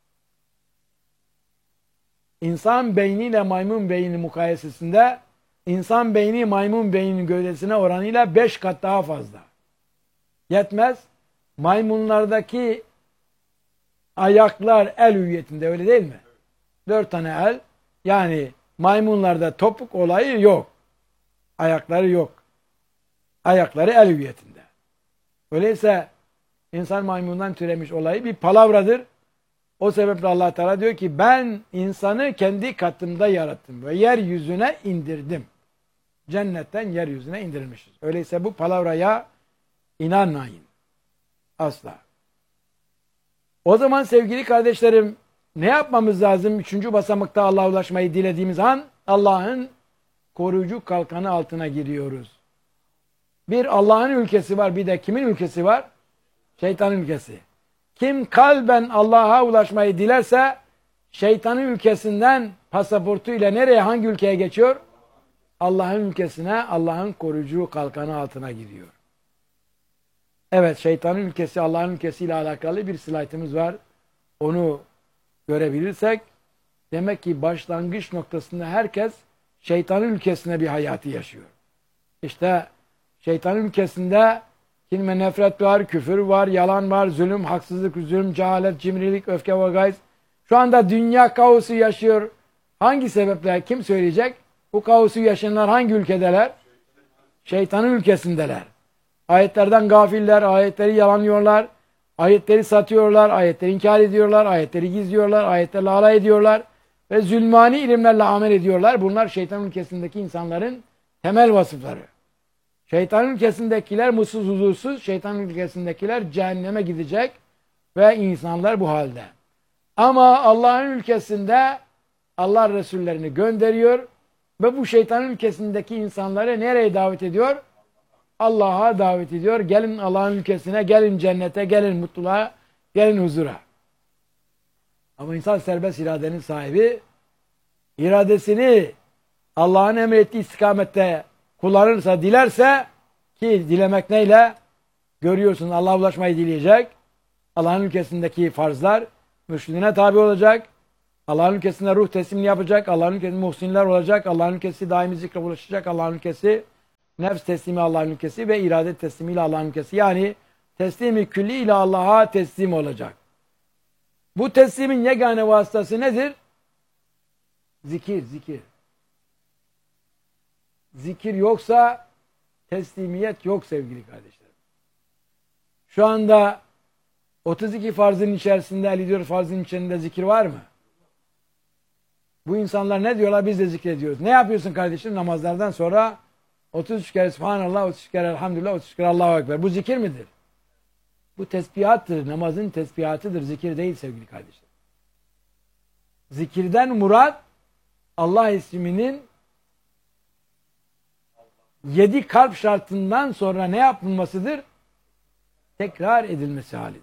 insan beyniyle maymun beyni mukayesesinde insan beyni maymun beyninin gövdesine oranıyla beş kat daha fazla. Yetmez. Maymunlardaki ayaklar el hüviyetinde, öyle değil mi? Dört tane el. Yani maymunlarda topuk olayı yok. Ayakları yok. Ayakları el hüviyetinde. Öyleyse insan maymundan türemiş olayı bir palavradır. O sebeple Allah Teala diyor ki ben insanı kendi katımda yarattım ve yeryüzüne indirdim. Cennetten yeryüzüne indirilmişiz. Öyleyse bu palavraya inanmayın. Asla. O zaman sevgili kardeşlerim, ne yapmamız lazım? Üçüncü basamakta Allah'a ulaşmayı dilediğimiz an Allah'ın koruyucu kalkanı altına giriyoruz. Bir Allah'ın ülkesi var, bir de kimin ülkesi var? Şeytanın ülkesi. Kim kalben Allah'a ulaşmayı dilerse şeytanın ülkesinden pasaportuyla nereye, hangi ülkeye geçiyor? Allah'ın ülkesine, Allah'ın koruyucu kalkanı altına giriyor. Evet, şeytanın ülkesi Allah'ın ülkesiyle alakalı bir slaytımız var. Onu görebilirsek demek ki başlangıç noktasında herkes şeytanın ülkesine bir hayatı yaşıyor. İşte şeytanın ülkesinde kin ve nefret var, küfür var, yalan var, zulüm, haksızlık, zulüm, cehalet, cimrilik, öfke ve gayz. Şu anda dünya kaosu yaşıyor. Hangi sebeple? Kim söyleyecek? Bu kaosu yaşayanlar hangi ülkedeler? Şeytanın ülkesindeler. Ayetlerden gafiller, ayetleri yalanlıyorlar, ayetleri satıyorlar, ayetleri inkar ediyorlar, ayetleri gizliyorlar, ayetlerle alay ediyorlar ve zulmani ilimlerle amel ediyorlar. Bunlar şeytan ülkesindeki insanların temel vasıfları. Şeytan ülkesindekiler mutsuz, huzursuz, şeytan ülkesindekiler cehenneme gidecek ve insanlar bu halde. Ama Allah'ın ülkesinde Allah Resullerini gönderiyor ve bu şeytan ülkesindeki insanları nereye davet ediyor? Allah'a davet ediyor. Gelin Allah'ın ülkesine, gelin cennete, gelin mutluluğa, gelin huzura. Ama insan serbest iradenin sahibi, iradesini Allah'ın emrettiği istikamette kullanırsa, dilerse, ki dilemek neyle? Görüyorsun, Allah'a ulaşmayı dileyecek. Allah'ın ülkesindeki farzlar mürşidine tabi olacak. Allah'ın ülkesinde ruh teslimini yapacak. Allah'ın ülkesinde muhsinler olacak. Allah'ın ülkesi daimi zikre ulaşacak. Allah'ın ülkesi nefs teslimi Allah'ın ülkesi ve irade teslimiyle Allah'ın ülkesi. Yani teslimi külli ile Allah'a teslim olacak. Bu teslimin yegane vasıtası nedir? Zikir, zikir. Zikir yoksa teslimiyet yok sevgili kardeşlerim. Şu anda otuz iki farzın içerisinde, elli dört farzın içerisinde zikir var mı? Bu insanlar ne diyorlar? Biz de zikrediyoruz. Ne yapıyorsun kardeşim? Namazlardan sonra otuz üç kere Subhanallah, otuz üç kere Elhamdülillah, otuz üç kere Allahu Ekber. Bu zikir midir? Bu tesbihattır. Namazın tesbihatıdır. Zikir değil sevgili kardeşler. Zikirden murat Allah isminin yedi kalp şartından sonra ne yapılmasıdır? Tekrar edilmesi halidir.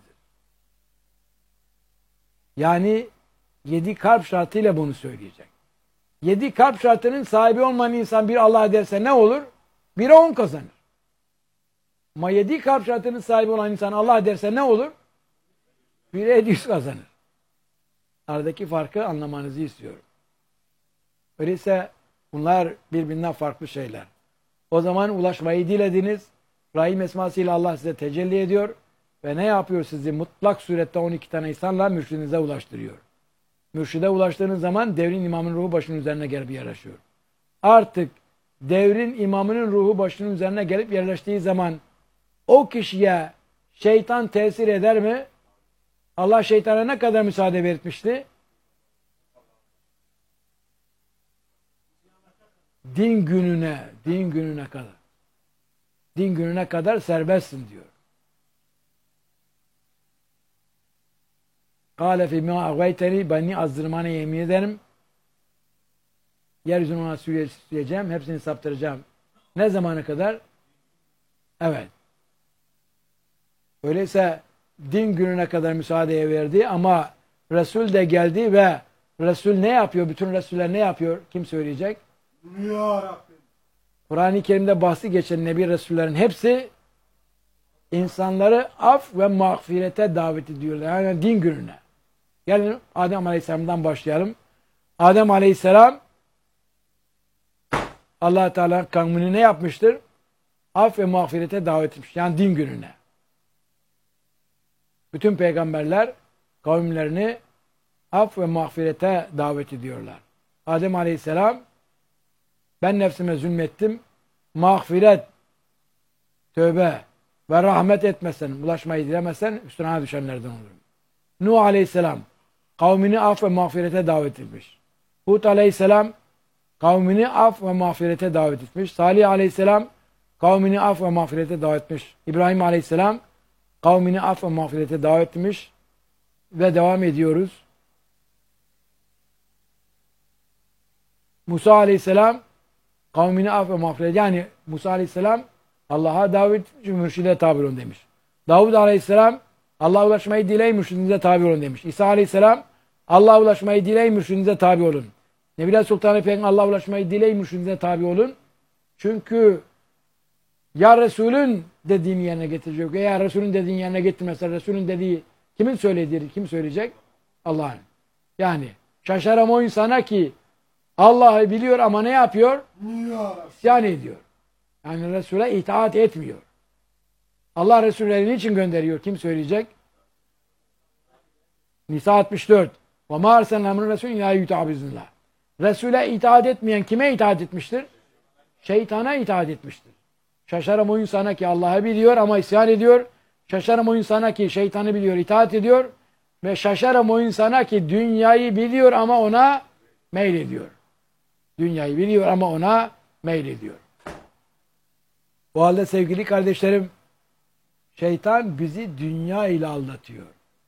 Yani yedi kalp şartıyla bunu söyleyecek. Yedi kalp şartının sahibi olmayan insan bir Allah derse ne olur? Bire on kazanır. Ama yedi kalp şartının sahibi olan insan Allah derse ne olur? Bire yedi yüz kazanır. Aradaki farkı anlamanızı istiyorum. Öyleyse bunlar birbirinden farklı şeyler. O zaman ulaşmayı dilediniz. Rahim esmasıyla Allah size tecelli ediyor. Ve ne yapıyor sizi? Mutlak surette on iki tane insanla mürşidinize ulaştırıyor. Mürşide ulaştığınız zaman devrin imamının ruhu başının üzerine gelip yerleşiyor. Artık devrin imamının ruhu başının üzerine gelip yerleştiği zaman o kişiye şeytan tesir eder mi? Allah şeytana ne kadar müsaade vermişti? Din gününe, din gününe kadar. Din gününe kadar serbestsin diyor. Kâle fîmâ agveyteni, beni azdırmana yemin ederim. Yeryüzünü ona süreceğim, hepsini saptıracağım. Ne zamana kadar? Evet. Öyleyse din gününe kadar müsaadeye verdi ama Resul de geldi ve Resul ne yapıyor? Bütün Resuller ne yapıyor? Kim söyleyecek? Ya Rabbim. Kur'an-ı Kerim'de bahsi geçen Nebi Resullerin hepsi insanları af ve mağfirete davet ediyorlar. Yani din gününe. Gelin Adem Aleyhisselam'dan başlayalım. Adem Aleyhisselam Allah Teala kavmini ne yapmıştır? Af ve mağfirete davet etmiş. Yani din gününe. Bütün peygamberler kavimlerini af ve mağfirete davet ediyorlar. Adem Aleyhisselam ben nefsime zulmettim. Mağfiret, tövbe ve rahmet etmesen, ulaşmayı dilemezsen üstüne düşenlerden olurum. Nuh Aleyhisselam kavmini af ve mağfirete davet etmiş. Hud Aleyhisselam kavmini af ve mağfirete davet etmiş. Salih Aleyhisselam kavmini af ve mağfirete davet etmiş. İbrahim Aleyhisselam kavmini af ve mağfirete davet etmiş. Ve devam ediyoruz. Musa Aleyhisselam kavmini af ve mağfiret. Yani Musa Aleyhisselam Allah'a davet mürşide tabi olun demiş. Davud Aleyhisselam Allah'a ulaşmayı dileyin mürşidinize tabi olun demiş. İsa Aleyhisselam Allah'a ulaşmayı dileyin mürşidinize tabi olun. Nebiler Sultan Peygamber Allah'a ulaşmayı dileyin mürşidinize tabi olun. Çünkü ya Resulün dediğini yerine getirecek. Eğer Resulün dediğini yerine getirmezse Resulün dediği kimin söylediği kim söyleyecek? Allah'ın. Yani şaşarım o insana ki Allah'ı biliyor ama ne yapıyor? İsyan ediyor. Yani Resul'e itaat etmiyor. Allah Resullerini için gönderiyor. Kim söyleyecek? Nisa altmış dört. وَمَا أَرْسَلْنَا مِنْ رَسُولٍ اِلَٰهِ يُتَعَبِزُنَّ Resul'e itaat etmeyen kime itaat etmiştir? Şeytana itaat etmiştir. Şaşarım o insana ki Allah'ı biliyor ama isyan ediyor. Şaşarım o insana ki şeytanı biliyor, itaat ediyor. Ve şaşarım o insana ki dünyayı biliyor ama ona meylediyor. Dünyayı biliyor ama ona meylediyor. O halde sevgili kardeşlerim, şeytan bizi dünya ile aldatıyor.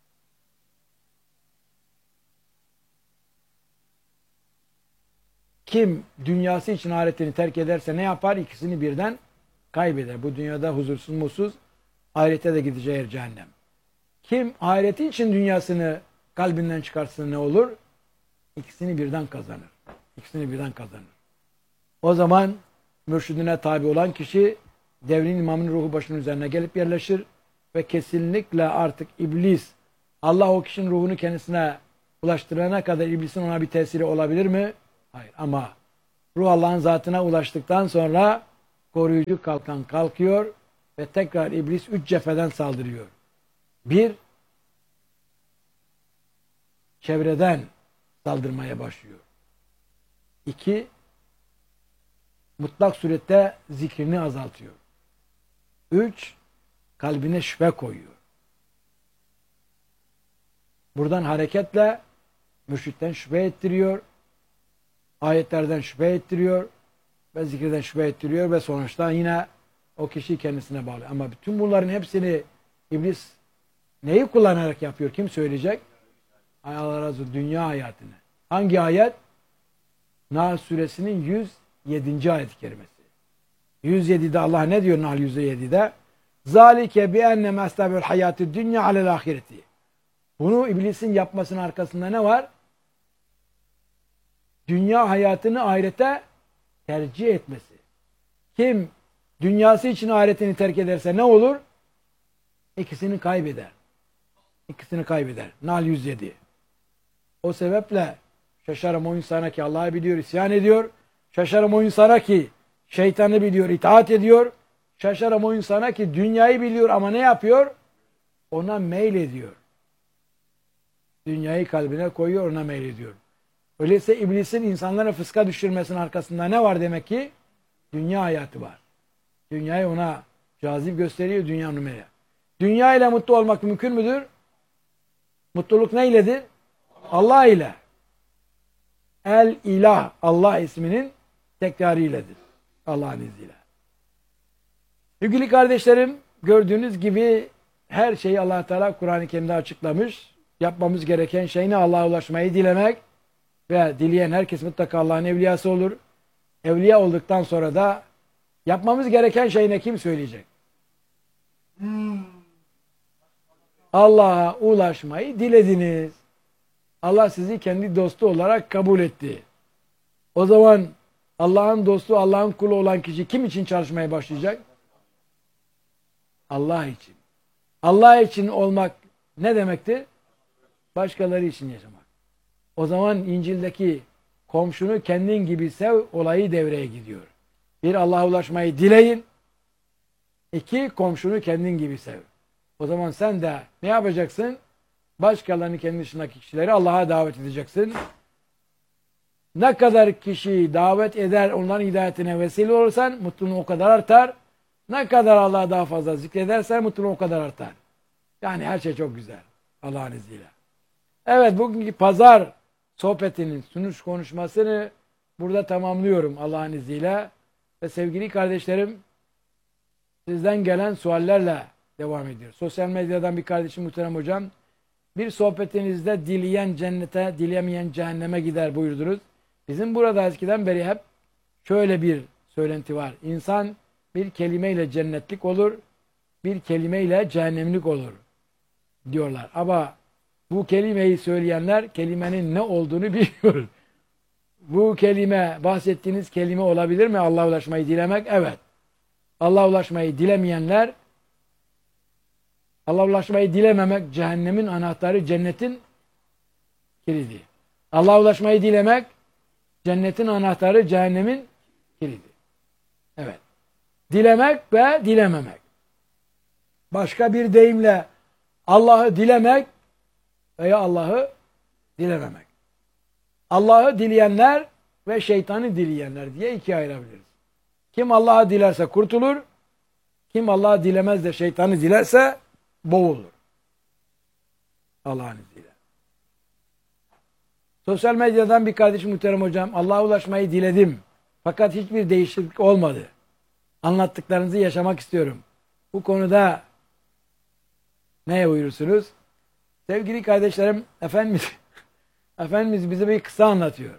Kim dünyası için ahiretini terk ederse ne yapar? İkisini birden kaybeder. Bu dünyada huzursuz mutsuz, ahirete de gideceği yer cehennem. Kim ahireti için dünyasını kalbinden çıkarsın ne olur? İkisini birden kazanır. İkisini birden kazanır. O zaman mürşidine tabi olan kişi devrin imamının ruhu başının üzerine gelip yerleşir ve kesinlikle artık iblis Allah o kişinin ruhunu kendisine ulaştırana kadar iblisin ona bir tesiri olabilir mi? Hayır. Ama ruh Allah'ın zatına ulaştıktan sonra koruyucu kalkan kalkıyor ve tekrar iblis üç cepheden saldırıyor. Bir, çevreden saldırmaya başlıyor. İki, mutlak surette zikrini azaltıyor. Üç, kalbine şüphe koyuyor. Buradan hareketle mürşitten şüphe ettiriyor, ayetlerden şüphe ettiriyor ve zikirden şüphe ettiriyor ve sonuçta yine o kişi kendisine bağlı. Ama bütün bunların hepsini iblis neyi kullanarak yapıyor? Kim söyleyecek? Ay Allah razı olsun, dünya hayatını. Hangi ayet? Nahl suresinin yüz yedinci ayet-i kerimesi. yüz yedide Allah ne diyor Nahl yüz yedide? Zalike bi enne mestabel hayatı dünya alel ahireti. Bunu iblisin yapmasının arkasında ne var? Dünya hayatını ahirete tercih etmesi. Kim dünyası için ahiretini terk ederse ne olur? İkisini kaybeder. İkisini kaybeder. Nahl yüz yedi. O sebeple şaşarım o insana ki Allah'ı biliyor, isyan ediyor. Şaşarım o insana ki şeytanı biliyor, itaat ediyor. Şaşarım o insana ki dünyayı biliyor ama ne yapıyor? Ona meylediyor. Dünyayı kalbine koyuyor, ona meylediyor. Öyleyse iblisin insanları fıska düşürmesinin arkasında ne var demek ki? Dünya hayatı var. Dünyayı ona cazip gösteriyor, dünya numara. Dünya ile mutlu olmak mümkün müdür? Mutluluk neyledir? Allah ile. El ilah, Allah isminin tekrarıyledir. Allah'ın izniyle. Sevgili kardeşlerim, gördüğünüz gibi her şeyi Allah Teala Kur'an-ı Kerim'de açıklamış. Yapmamız gereken şey ne? Allah'a ulaşmayı dilemek ve dileyen herkes mutlaka Allah'ın evliyası olur. Evliya olduktan sonra da yapmamız gereken şey ne? Kim söyleyecek? Hmm. Allah'a ulaşmayı dilediniz. Allah sizi kendi dostu olarak kabul etti. O zaman Allah'ın dostu, Allah'ın kulu olan kişi kim için çalışmaya başlayacak? Allah için. Allah için olmak ne demektir? Başkaları için yaşamak. O zaman İncil'deki komşunu kendin gibi sev olayı devreye gidiyor. Bir, Allah'a ulaşmayı dileyin. İki, komşunu kendin gibi sev. O zaman sen de ne yapacaksın? Başkalarını kendi dışındaki kişileri Allah'a davet edeceksin. Ne kadar kişiyi davet eder, onların hidayetine vesile olursan mutluluğun o kadar artar. Ne kadar Allah'a daha fazla zikredersen mutluluğun o kadar artar. Yani her şey çok güzel. Allah'ın izniyle. Evet, bugünkü pazar sohbetinin sunuş konuşmasını burada tamamlıyorum Allah'ın izniyle. Ve sevgili kardeşlerim, sizden gelen suallerle devam ediyor. Sosyal medyadan bir kardeşim, muhterem hocam, bir sohbetinizde dileyen cennete, dilemeyen cehenneme gider buyurdunuz. Bizim burada eskiden beri hep şöyle bir söylenti var. İnsan bir kelimeyle cennetlik olur, bir kelimeyle cehennemlik olur diyorlar. Ama bu kelimeyi söyleyenler kelimenin ne olduğunu biliyor. Bu kelime, bahsettiğiniz kelime olabilir mi? Allah'a ulaşmayı dilemek? Evet. Allah'a ulaşmayı dilemeyenler, Allah'a ulaşmayı dilememek cehennemin anahtarı, cennetin kilidi. Allah'a ulaşmayı dilemek cennetin anahtarı, cehennemin kilidi. Evet. Dilemek ve dilememek. Başka bir deyimle Allah'ı dilemek veya Allah'ı dilememek. Allah'ı dileyenler ve şeytanı dileyenler diye ikiye ayırabiliriz. Kim Allah'ı dilerse kurtulur, kim Allah'ı dilemez de şeytanı dilerse boğulur. Allah'ın izniyle. Sosyal medyadan bir kardeşim, muhterem hocam, Allah'a ulaşmayı diledim. Fakat hiçbir değişiklik olmadı. Anlattıklarınızı yaşamak istiyorum. Bu konuda neye buyurursunuz? Sevgili kardeşlerim, Efendimiz, Efendimiz bize bir kısa anlatıyor.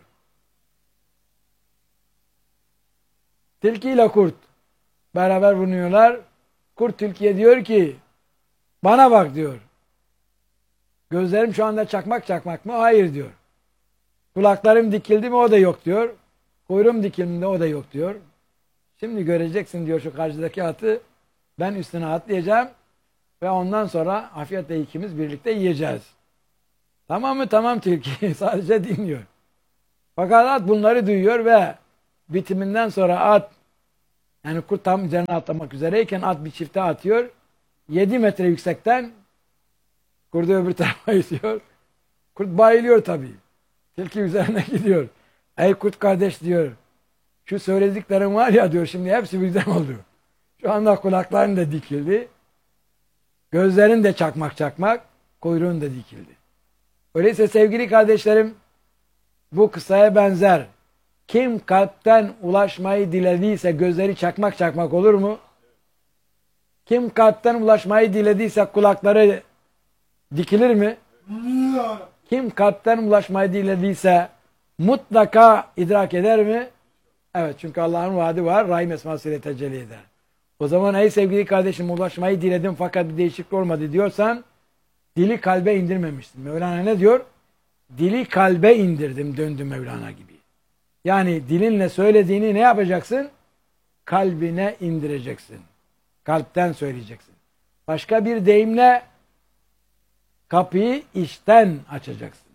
Tilki ile kurt beraber bulunuyorlar. Kurt tilkiye diyor ki, bana bak diyor. Gözlerim şu anda çakmak çakmak mı? Hayır diyor. Kulaklarım dikildi mi? O da yok diyor. Kuyruğum dikildi mi? O da yok diyor. Şimdi göreceksin diyor şu karşıdaki atı. Ben üstüne atlayacağım ve ondan sonra afiyetle ikimiz birlikte yiyeceğiz. Tamam mı? Tamam tilki. Sadece dinliyor. Fakat at bunları duyuyor ve bitiminden sonra at, yani kurt tam üzerine atlamak üzereyken at bir çifte atıyor. yedi metre yüksekten kurdu öbür tarafa itiyor. Kurt bayılıyor tabii. Tilki üzerine gidiyor. Ey kurt kardeş diyor. Şu söylediklerim var ya diyor, şimdi hepsi birden oldu. Şu anda kulakların da dikildi. Gözlerin de çakmak çakmak. Kuyruğun da dikildi. Öyleyse sevgili kardeşlerim, bu kıssaya benzer. Kim kalpten ulaşmayı dilediyse gözleri çakmak çakmak olur mu? Kim kalpten ulaşmayı dilediyse kulakları dikilir mi? Kim kalpten ulaşmayı dilediyse mutlaka idrak eder mi? Evet, çünkü Allah'ın vaadi var. Rahim esmasıyla tecelli eder. O zaman ey sevgili kardeşim, ulaşmayı diledim fakat bir değişiklik olmadı diyorsan dili kalbe indirmemişsin. Mevlana ne diyor? Dili kalbe indirdim, döndüm Mevlana gibi. Yani dilinle söylediğini ne yapacaksın? Kalbine indireceksin. Kalpten söyleyeceksin. Başka bir deyimle kapıyı içten açacaksın.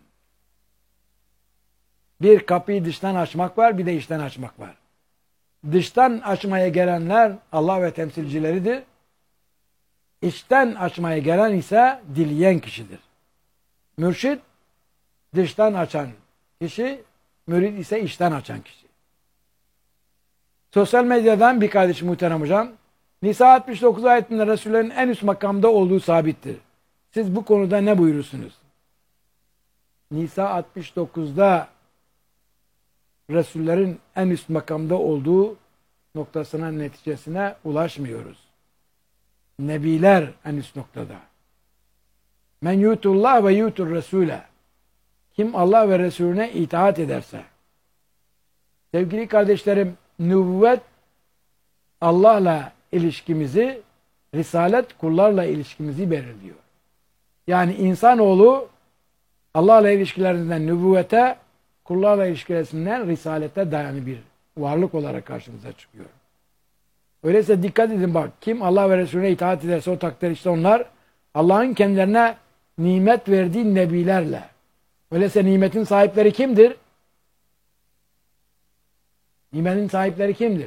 Bir kapıyı dıştan açmak var, bir de içten açmak var. Dıştan açmaya gelenler Allah ve temsilcileridir. İçten açmaya gelen ise dileyen kişidir. Mürşid dıştan açan kişi, mürid ise içten açan kişi. Sosyal medyadan bir kardeşim muhterem hocam, Nisa altmış dokuz ayetinde Resullerin en üst makamda olduğu sabittir. Siz bu konuda ne buyurursunuz? Nisa altmış dokuzda Resullerin en üst makamda olduğu noktasına, neticesine ulaşmıyoruz. Nebiler en üst noktada. Men yutullah ve yutur Resul'e. Kim Allah ve Resulüne itaat ederse. Sevgili kardeşlerim, nübüvvet Allah'la ilişkimizi, risalet kullarla ilişkimizi belirliyor. Yani insanoğlu Allah'la ilişkilerinden nübüvvete, kullarla ilişkilerinden risalete dayanı bir varlık olarak karşımıza çıkıyor. Öyleyse dikkat edin bak, kim Allah ve Resulüne itaat ederse o takdir işte onlar Allah'ın kendilerine nimet verdiği nebilerle. Öyleyse nimetin sahipleri kimdir? Nimetin sahipleri kimdir?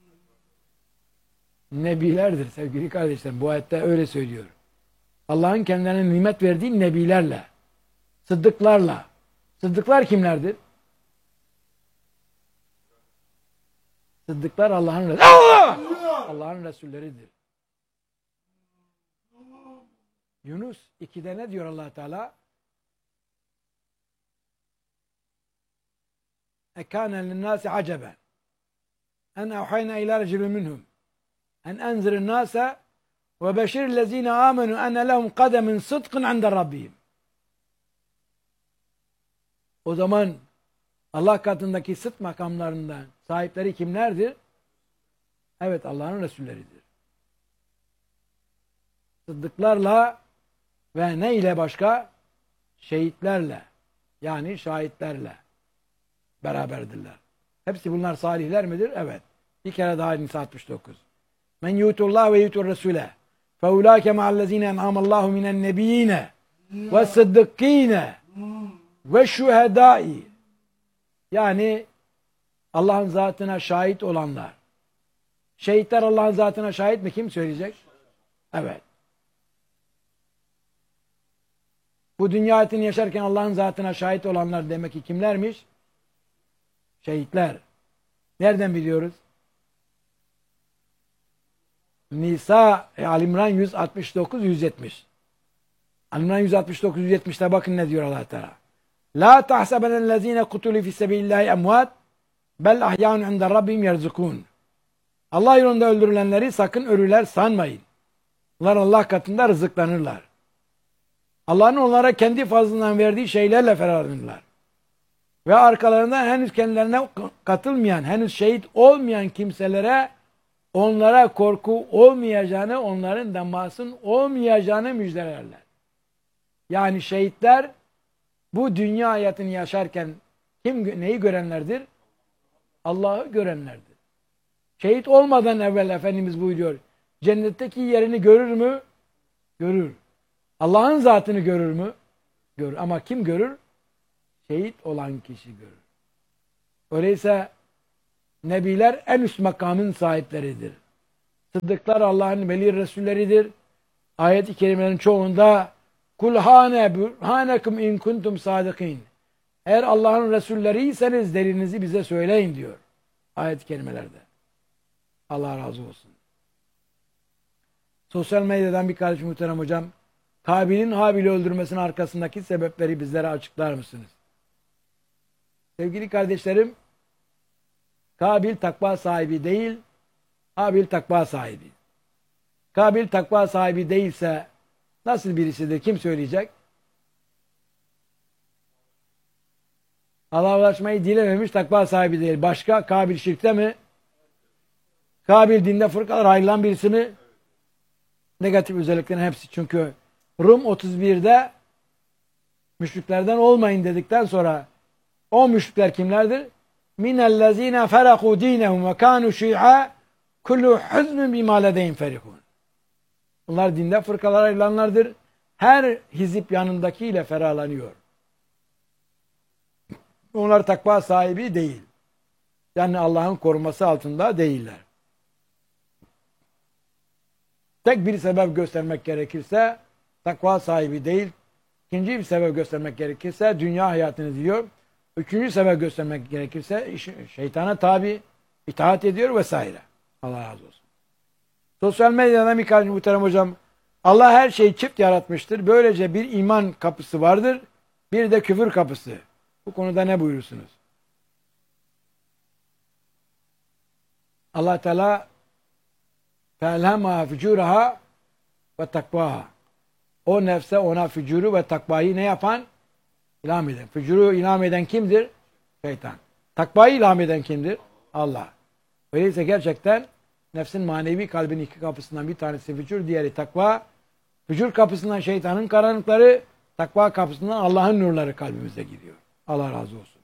Nebilerdir sevgili kardeşlerim. Bu ayette öyle söylüyor. Allah'ın kendilerine nimet verdiği nebilerle, sıddıklarla. Sıddıklar kimlerdir? Sıddıklar Allah'ın Allah! Allah'ın Resulleridir. Yunus ikide ne diyor Allah Teala? Ekâne linnâsi aceben en evhayna ilâ reculun minhum en enzirin nâse ve beşirillezîne âmenû enne lehum kademin sıdkın inde rabbihim. O zaman Allah katındaki sıdk makamlarından sahipleri kimlerdir? Evet, Allah'ın Resulleridir. Sıddıklarla ve ne ile başka? Şehitlerle, yani şahitlerle beraberdirler. Hepsi bunlar salihler midir? Evet. Bir kere daha Nisa altmış dokuz. Men yutullah ve yutur Resul'e feulâke ma'allezîne en'amallahu minen nebiyyine ve sıddıkkîne ve şühedâi. Yani Allah'ın zatına şahit olanlar. Şehitler Allah'ın zatına şahit mi? Kim söyleyecek? Evet. Bu dünya hayatını yaşarken Allah'ın zatına şahit olanlar demek ki kimlermiş? Şehitler. Nereden biliyoruz? Nisa, e, Al-İmran yüz altmış dokuz yüz yetmiş. Al-İmran yüz altmış dokuz yüz yetmişte bakın ne diyor Allah Teala. La tahsebenellezine kutulu fi sebilillahi emvat bel ahyaun inde rabbihim yerzukun. Allah yolunda öldürülenleri sakın ölüler sanmayın. Onlar Allah katında rızıklanırlar. Allah'ın onlara kendi fazlından verdiği şeylerle ferahlanırlar. Ve arkalarından henüz kendilerine katılmayan, henüz şehit olmayan kimselere onlara korku olmayacağını, onların da masum olmayacağını müjdelerler. Yani şehitler bu dünya hayatını yaşarken kim neyi görenlerdir? Allah'ı görenlerdir. Şehit olmadan evvel Efendimiz buyuruyor, cennetteki yerini görür mü? Görür. Allah'ın zatını görür mü? görür. Ama kim görür? Şehit olan kişi görür. Öyleyse nebiler en üst makamın sahipleridir. Sıddıklar Allah'ın veli resulleridir. Ayet-i kerimelerin çoğunda kul hane burhanekum in kuntum sadikin. Eğer Allah'ın resulleriyseniz delilinizi bize söyleyin diyor. Ayet-i kerimelerde. Allah razı olsun. Sosyal medyadan bir kardeşim muhterem hocam, Kabil'in Habil'i öldürmesinin arkasındaki sebepleri bizlere açıklar mısınız? Sevgili kardeşlerim, Kabil takva sahibi değil, Habil takva sahibi. Kabil takva sahibi değilse nasıl birisidir? Kim söyleyecek? Allah'a ulaşmayı dilememiş, takva sahibi değil. Başka? Kabil şirkte mi? Kabil dinde fırkalar ayrılan birisi mi? Negatif özelliklerin hepsi. Çünkü Rum otuz birde müşriklerden olmayın dedikten sonra o müşrikler kimlerdir? Minellezine feraku dinehum ve kanu şi'a kullu huzmun bima ledeyhim ferihun. Bunlar dinde fırkalara ayrılanlardır. Her hizip yanındakiyle ferahlanıyor. Onlar takva sahibi değil. Yani Allah'ın koruması altında değiller. Tek bir sebep göstermek gerekirse takva sahibi değil. İkinci bir sebep göstermek gerekirse dünya hayatını diliyor. Üçüncü sebep göstermek gerekirse şeytana tabi, itaat ediyor vesaire. Allah razı olsun. Sosyal medyadan bir kardeşim muhterem hocam, Allah her şeyi çift yaratmıştır. Böylece bir iman kapısı vardır, bir de küfür kapısı. Bu konuda ne buyurursunuz? Allah Teala فَاَلْهَمَا فُجُورَهَا ve takvaha. O nefse ona fücuru ve takvayı ne yapan? İlham eden. Fücuru ilham eden kimdir? Şeytan. Takvayı ilham eden kimdir? Allah. Öyleyse gerçekten nefsin manevi kalbinin iki kapısından bir tanesi fücur, diğeri takva. Fücur kapısından şeytanın karanlıkları, takva kapısından Allah'ın nurları kalbimize giriyor. Allah razı olsun.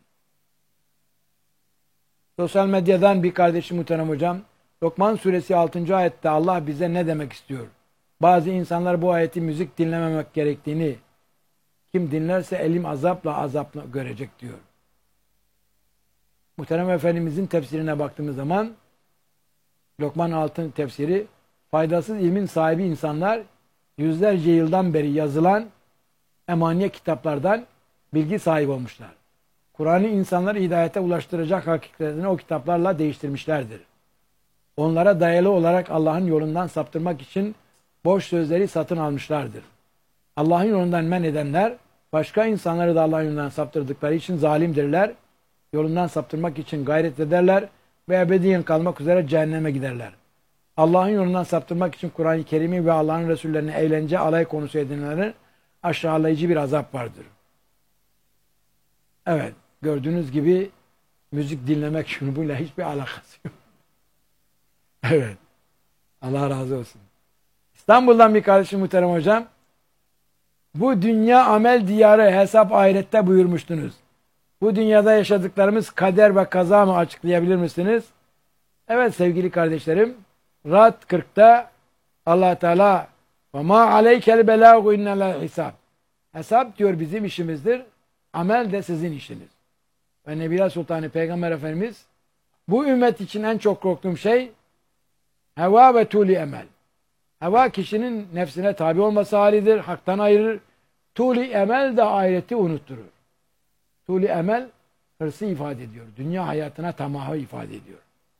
Sosyal medyadan bir kardeşim muhterem hocam, Lokman suresi altıncı ayette Allah bize ne demek istiyor? Bazı insanlar bu ayeti müzik dinlememek gerektiğini, kim dinlerse elim azapla azapla görecek diyor. Muhterem Efendimizin tefsirine baktığımız zaman Lokman altı tefsiri, faydasız ilmin sahibi insanlar yüzlerce yıldan beri yazılan emaniye kitaplardan bilgi sahibi olmuşlar. Kur'an'ı insanları hidayete ulaştıracak hakikatlerini o kitaplarla değiştirmişlerdir. Onlara dayalı olarak Allah'ın yolundan saptırmak için boş sözleri satın almışlardır. Allah'ın yolundan men edenler, başka insanları da Allah'ın yolundan saptırdıkları için zalimdirler. Yolundan saptırmak için gayret ederler ve ebediyen kalmak üzere cehenneme giderler. Allah'ın yolundan saptırmak için Kur'an-ı Kerim'i ve Allah'ın Resullerini eğlence, alay konusu edinenlerin aşağılayıcı bir azap vardır. Evet, gördüğünüz gibi müzik dinlemek şunu bununla hiçbir alakası yok. Evet, Allah razı olsun. İstanbul'dan bir kardeşim muhterem hocam, bu dünya amel diyarı, hesap ahirette buyurmuştunuz. Bu dünyada yaşadıklarımız kader ve kaza mı, açıklayabilir misiniz? Evet sevgili kardeşlerim, Ra'd kırkta Allah Teala ve ma aleykel belâgu innelâ hisab. Hesap diyor bizim işimizdir, amel de sizin işiniz. Ve Nebiler Sultanı Peygamber Efendimiz, bu ümmet için en çok korktuğum şey heva ve tuli emel. Heva kişinin nefsine tabi olması halidir, haktan ayırır. Tuli emel de ahireti unutturur. Tuli emel hırsı ifade ediyor. Dünya hayatına tamahı ifade ediyor.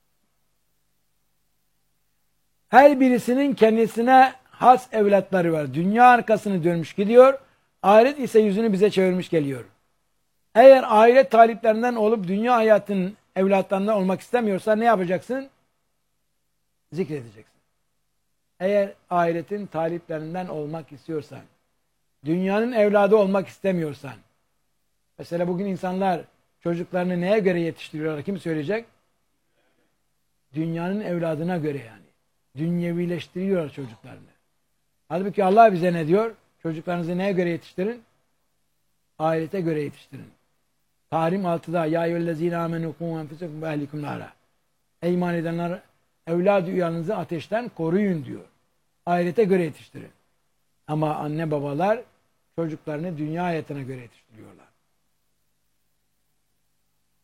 Her birisinin kendisine has evlatları var. Dünya arkasını dönmüş gidiyor. Ahiret ise yüzünü bize çevirmiş geliyor. Eğer ahiret taliplerinden olup dünya hayatının evlatlarından olmak istemiyorsa ne yapacaksın? Zikredeceksin. Eğer ahiretin taliplerinden olmak istiyorsan, dünyanın evladı olmak istemiyorsan, mesela bugün insanlar çocuklarını neye göre yetiştiriyorlar? Kim söyleyecek? Dünyanın evladına göre yani. Dünyevileştiriyorlar çocuklarını. Halbuki Allah bize ne diyor? Çocuklarınızı neye göre yetiştirin? Ahirete göre yetiştirin. Tahrim altıda ya eyyühellezine amenu kû enfusekum ve ehlikum nâra. Ey iman edenler, evladı üyanınızı ateşten koruyun diyor. Ahirete göre yetiştirin. Ama anne babalar çocuklarını dünya hayatına göre yetiştiriyorlar.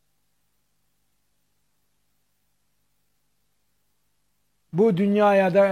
Bu dünyaya da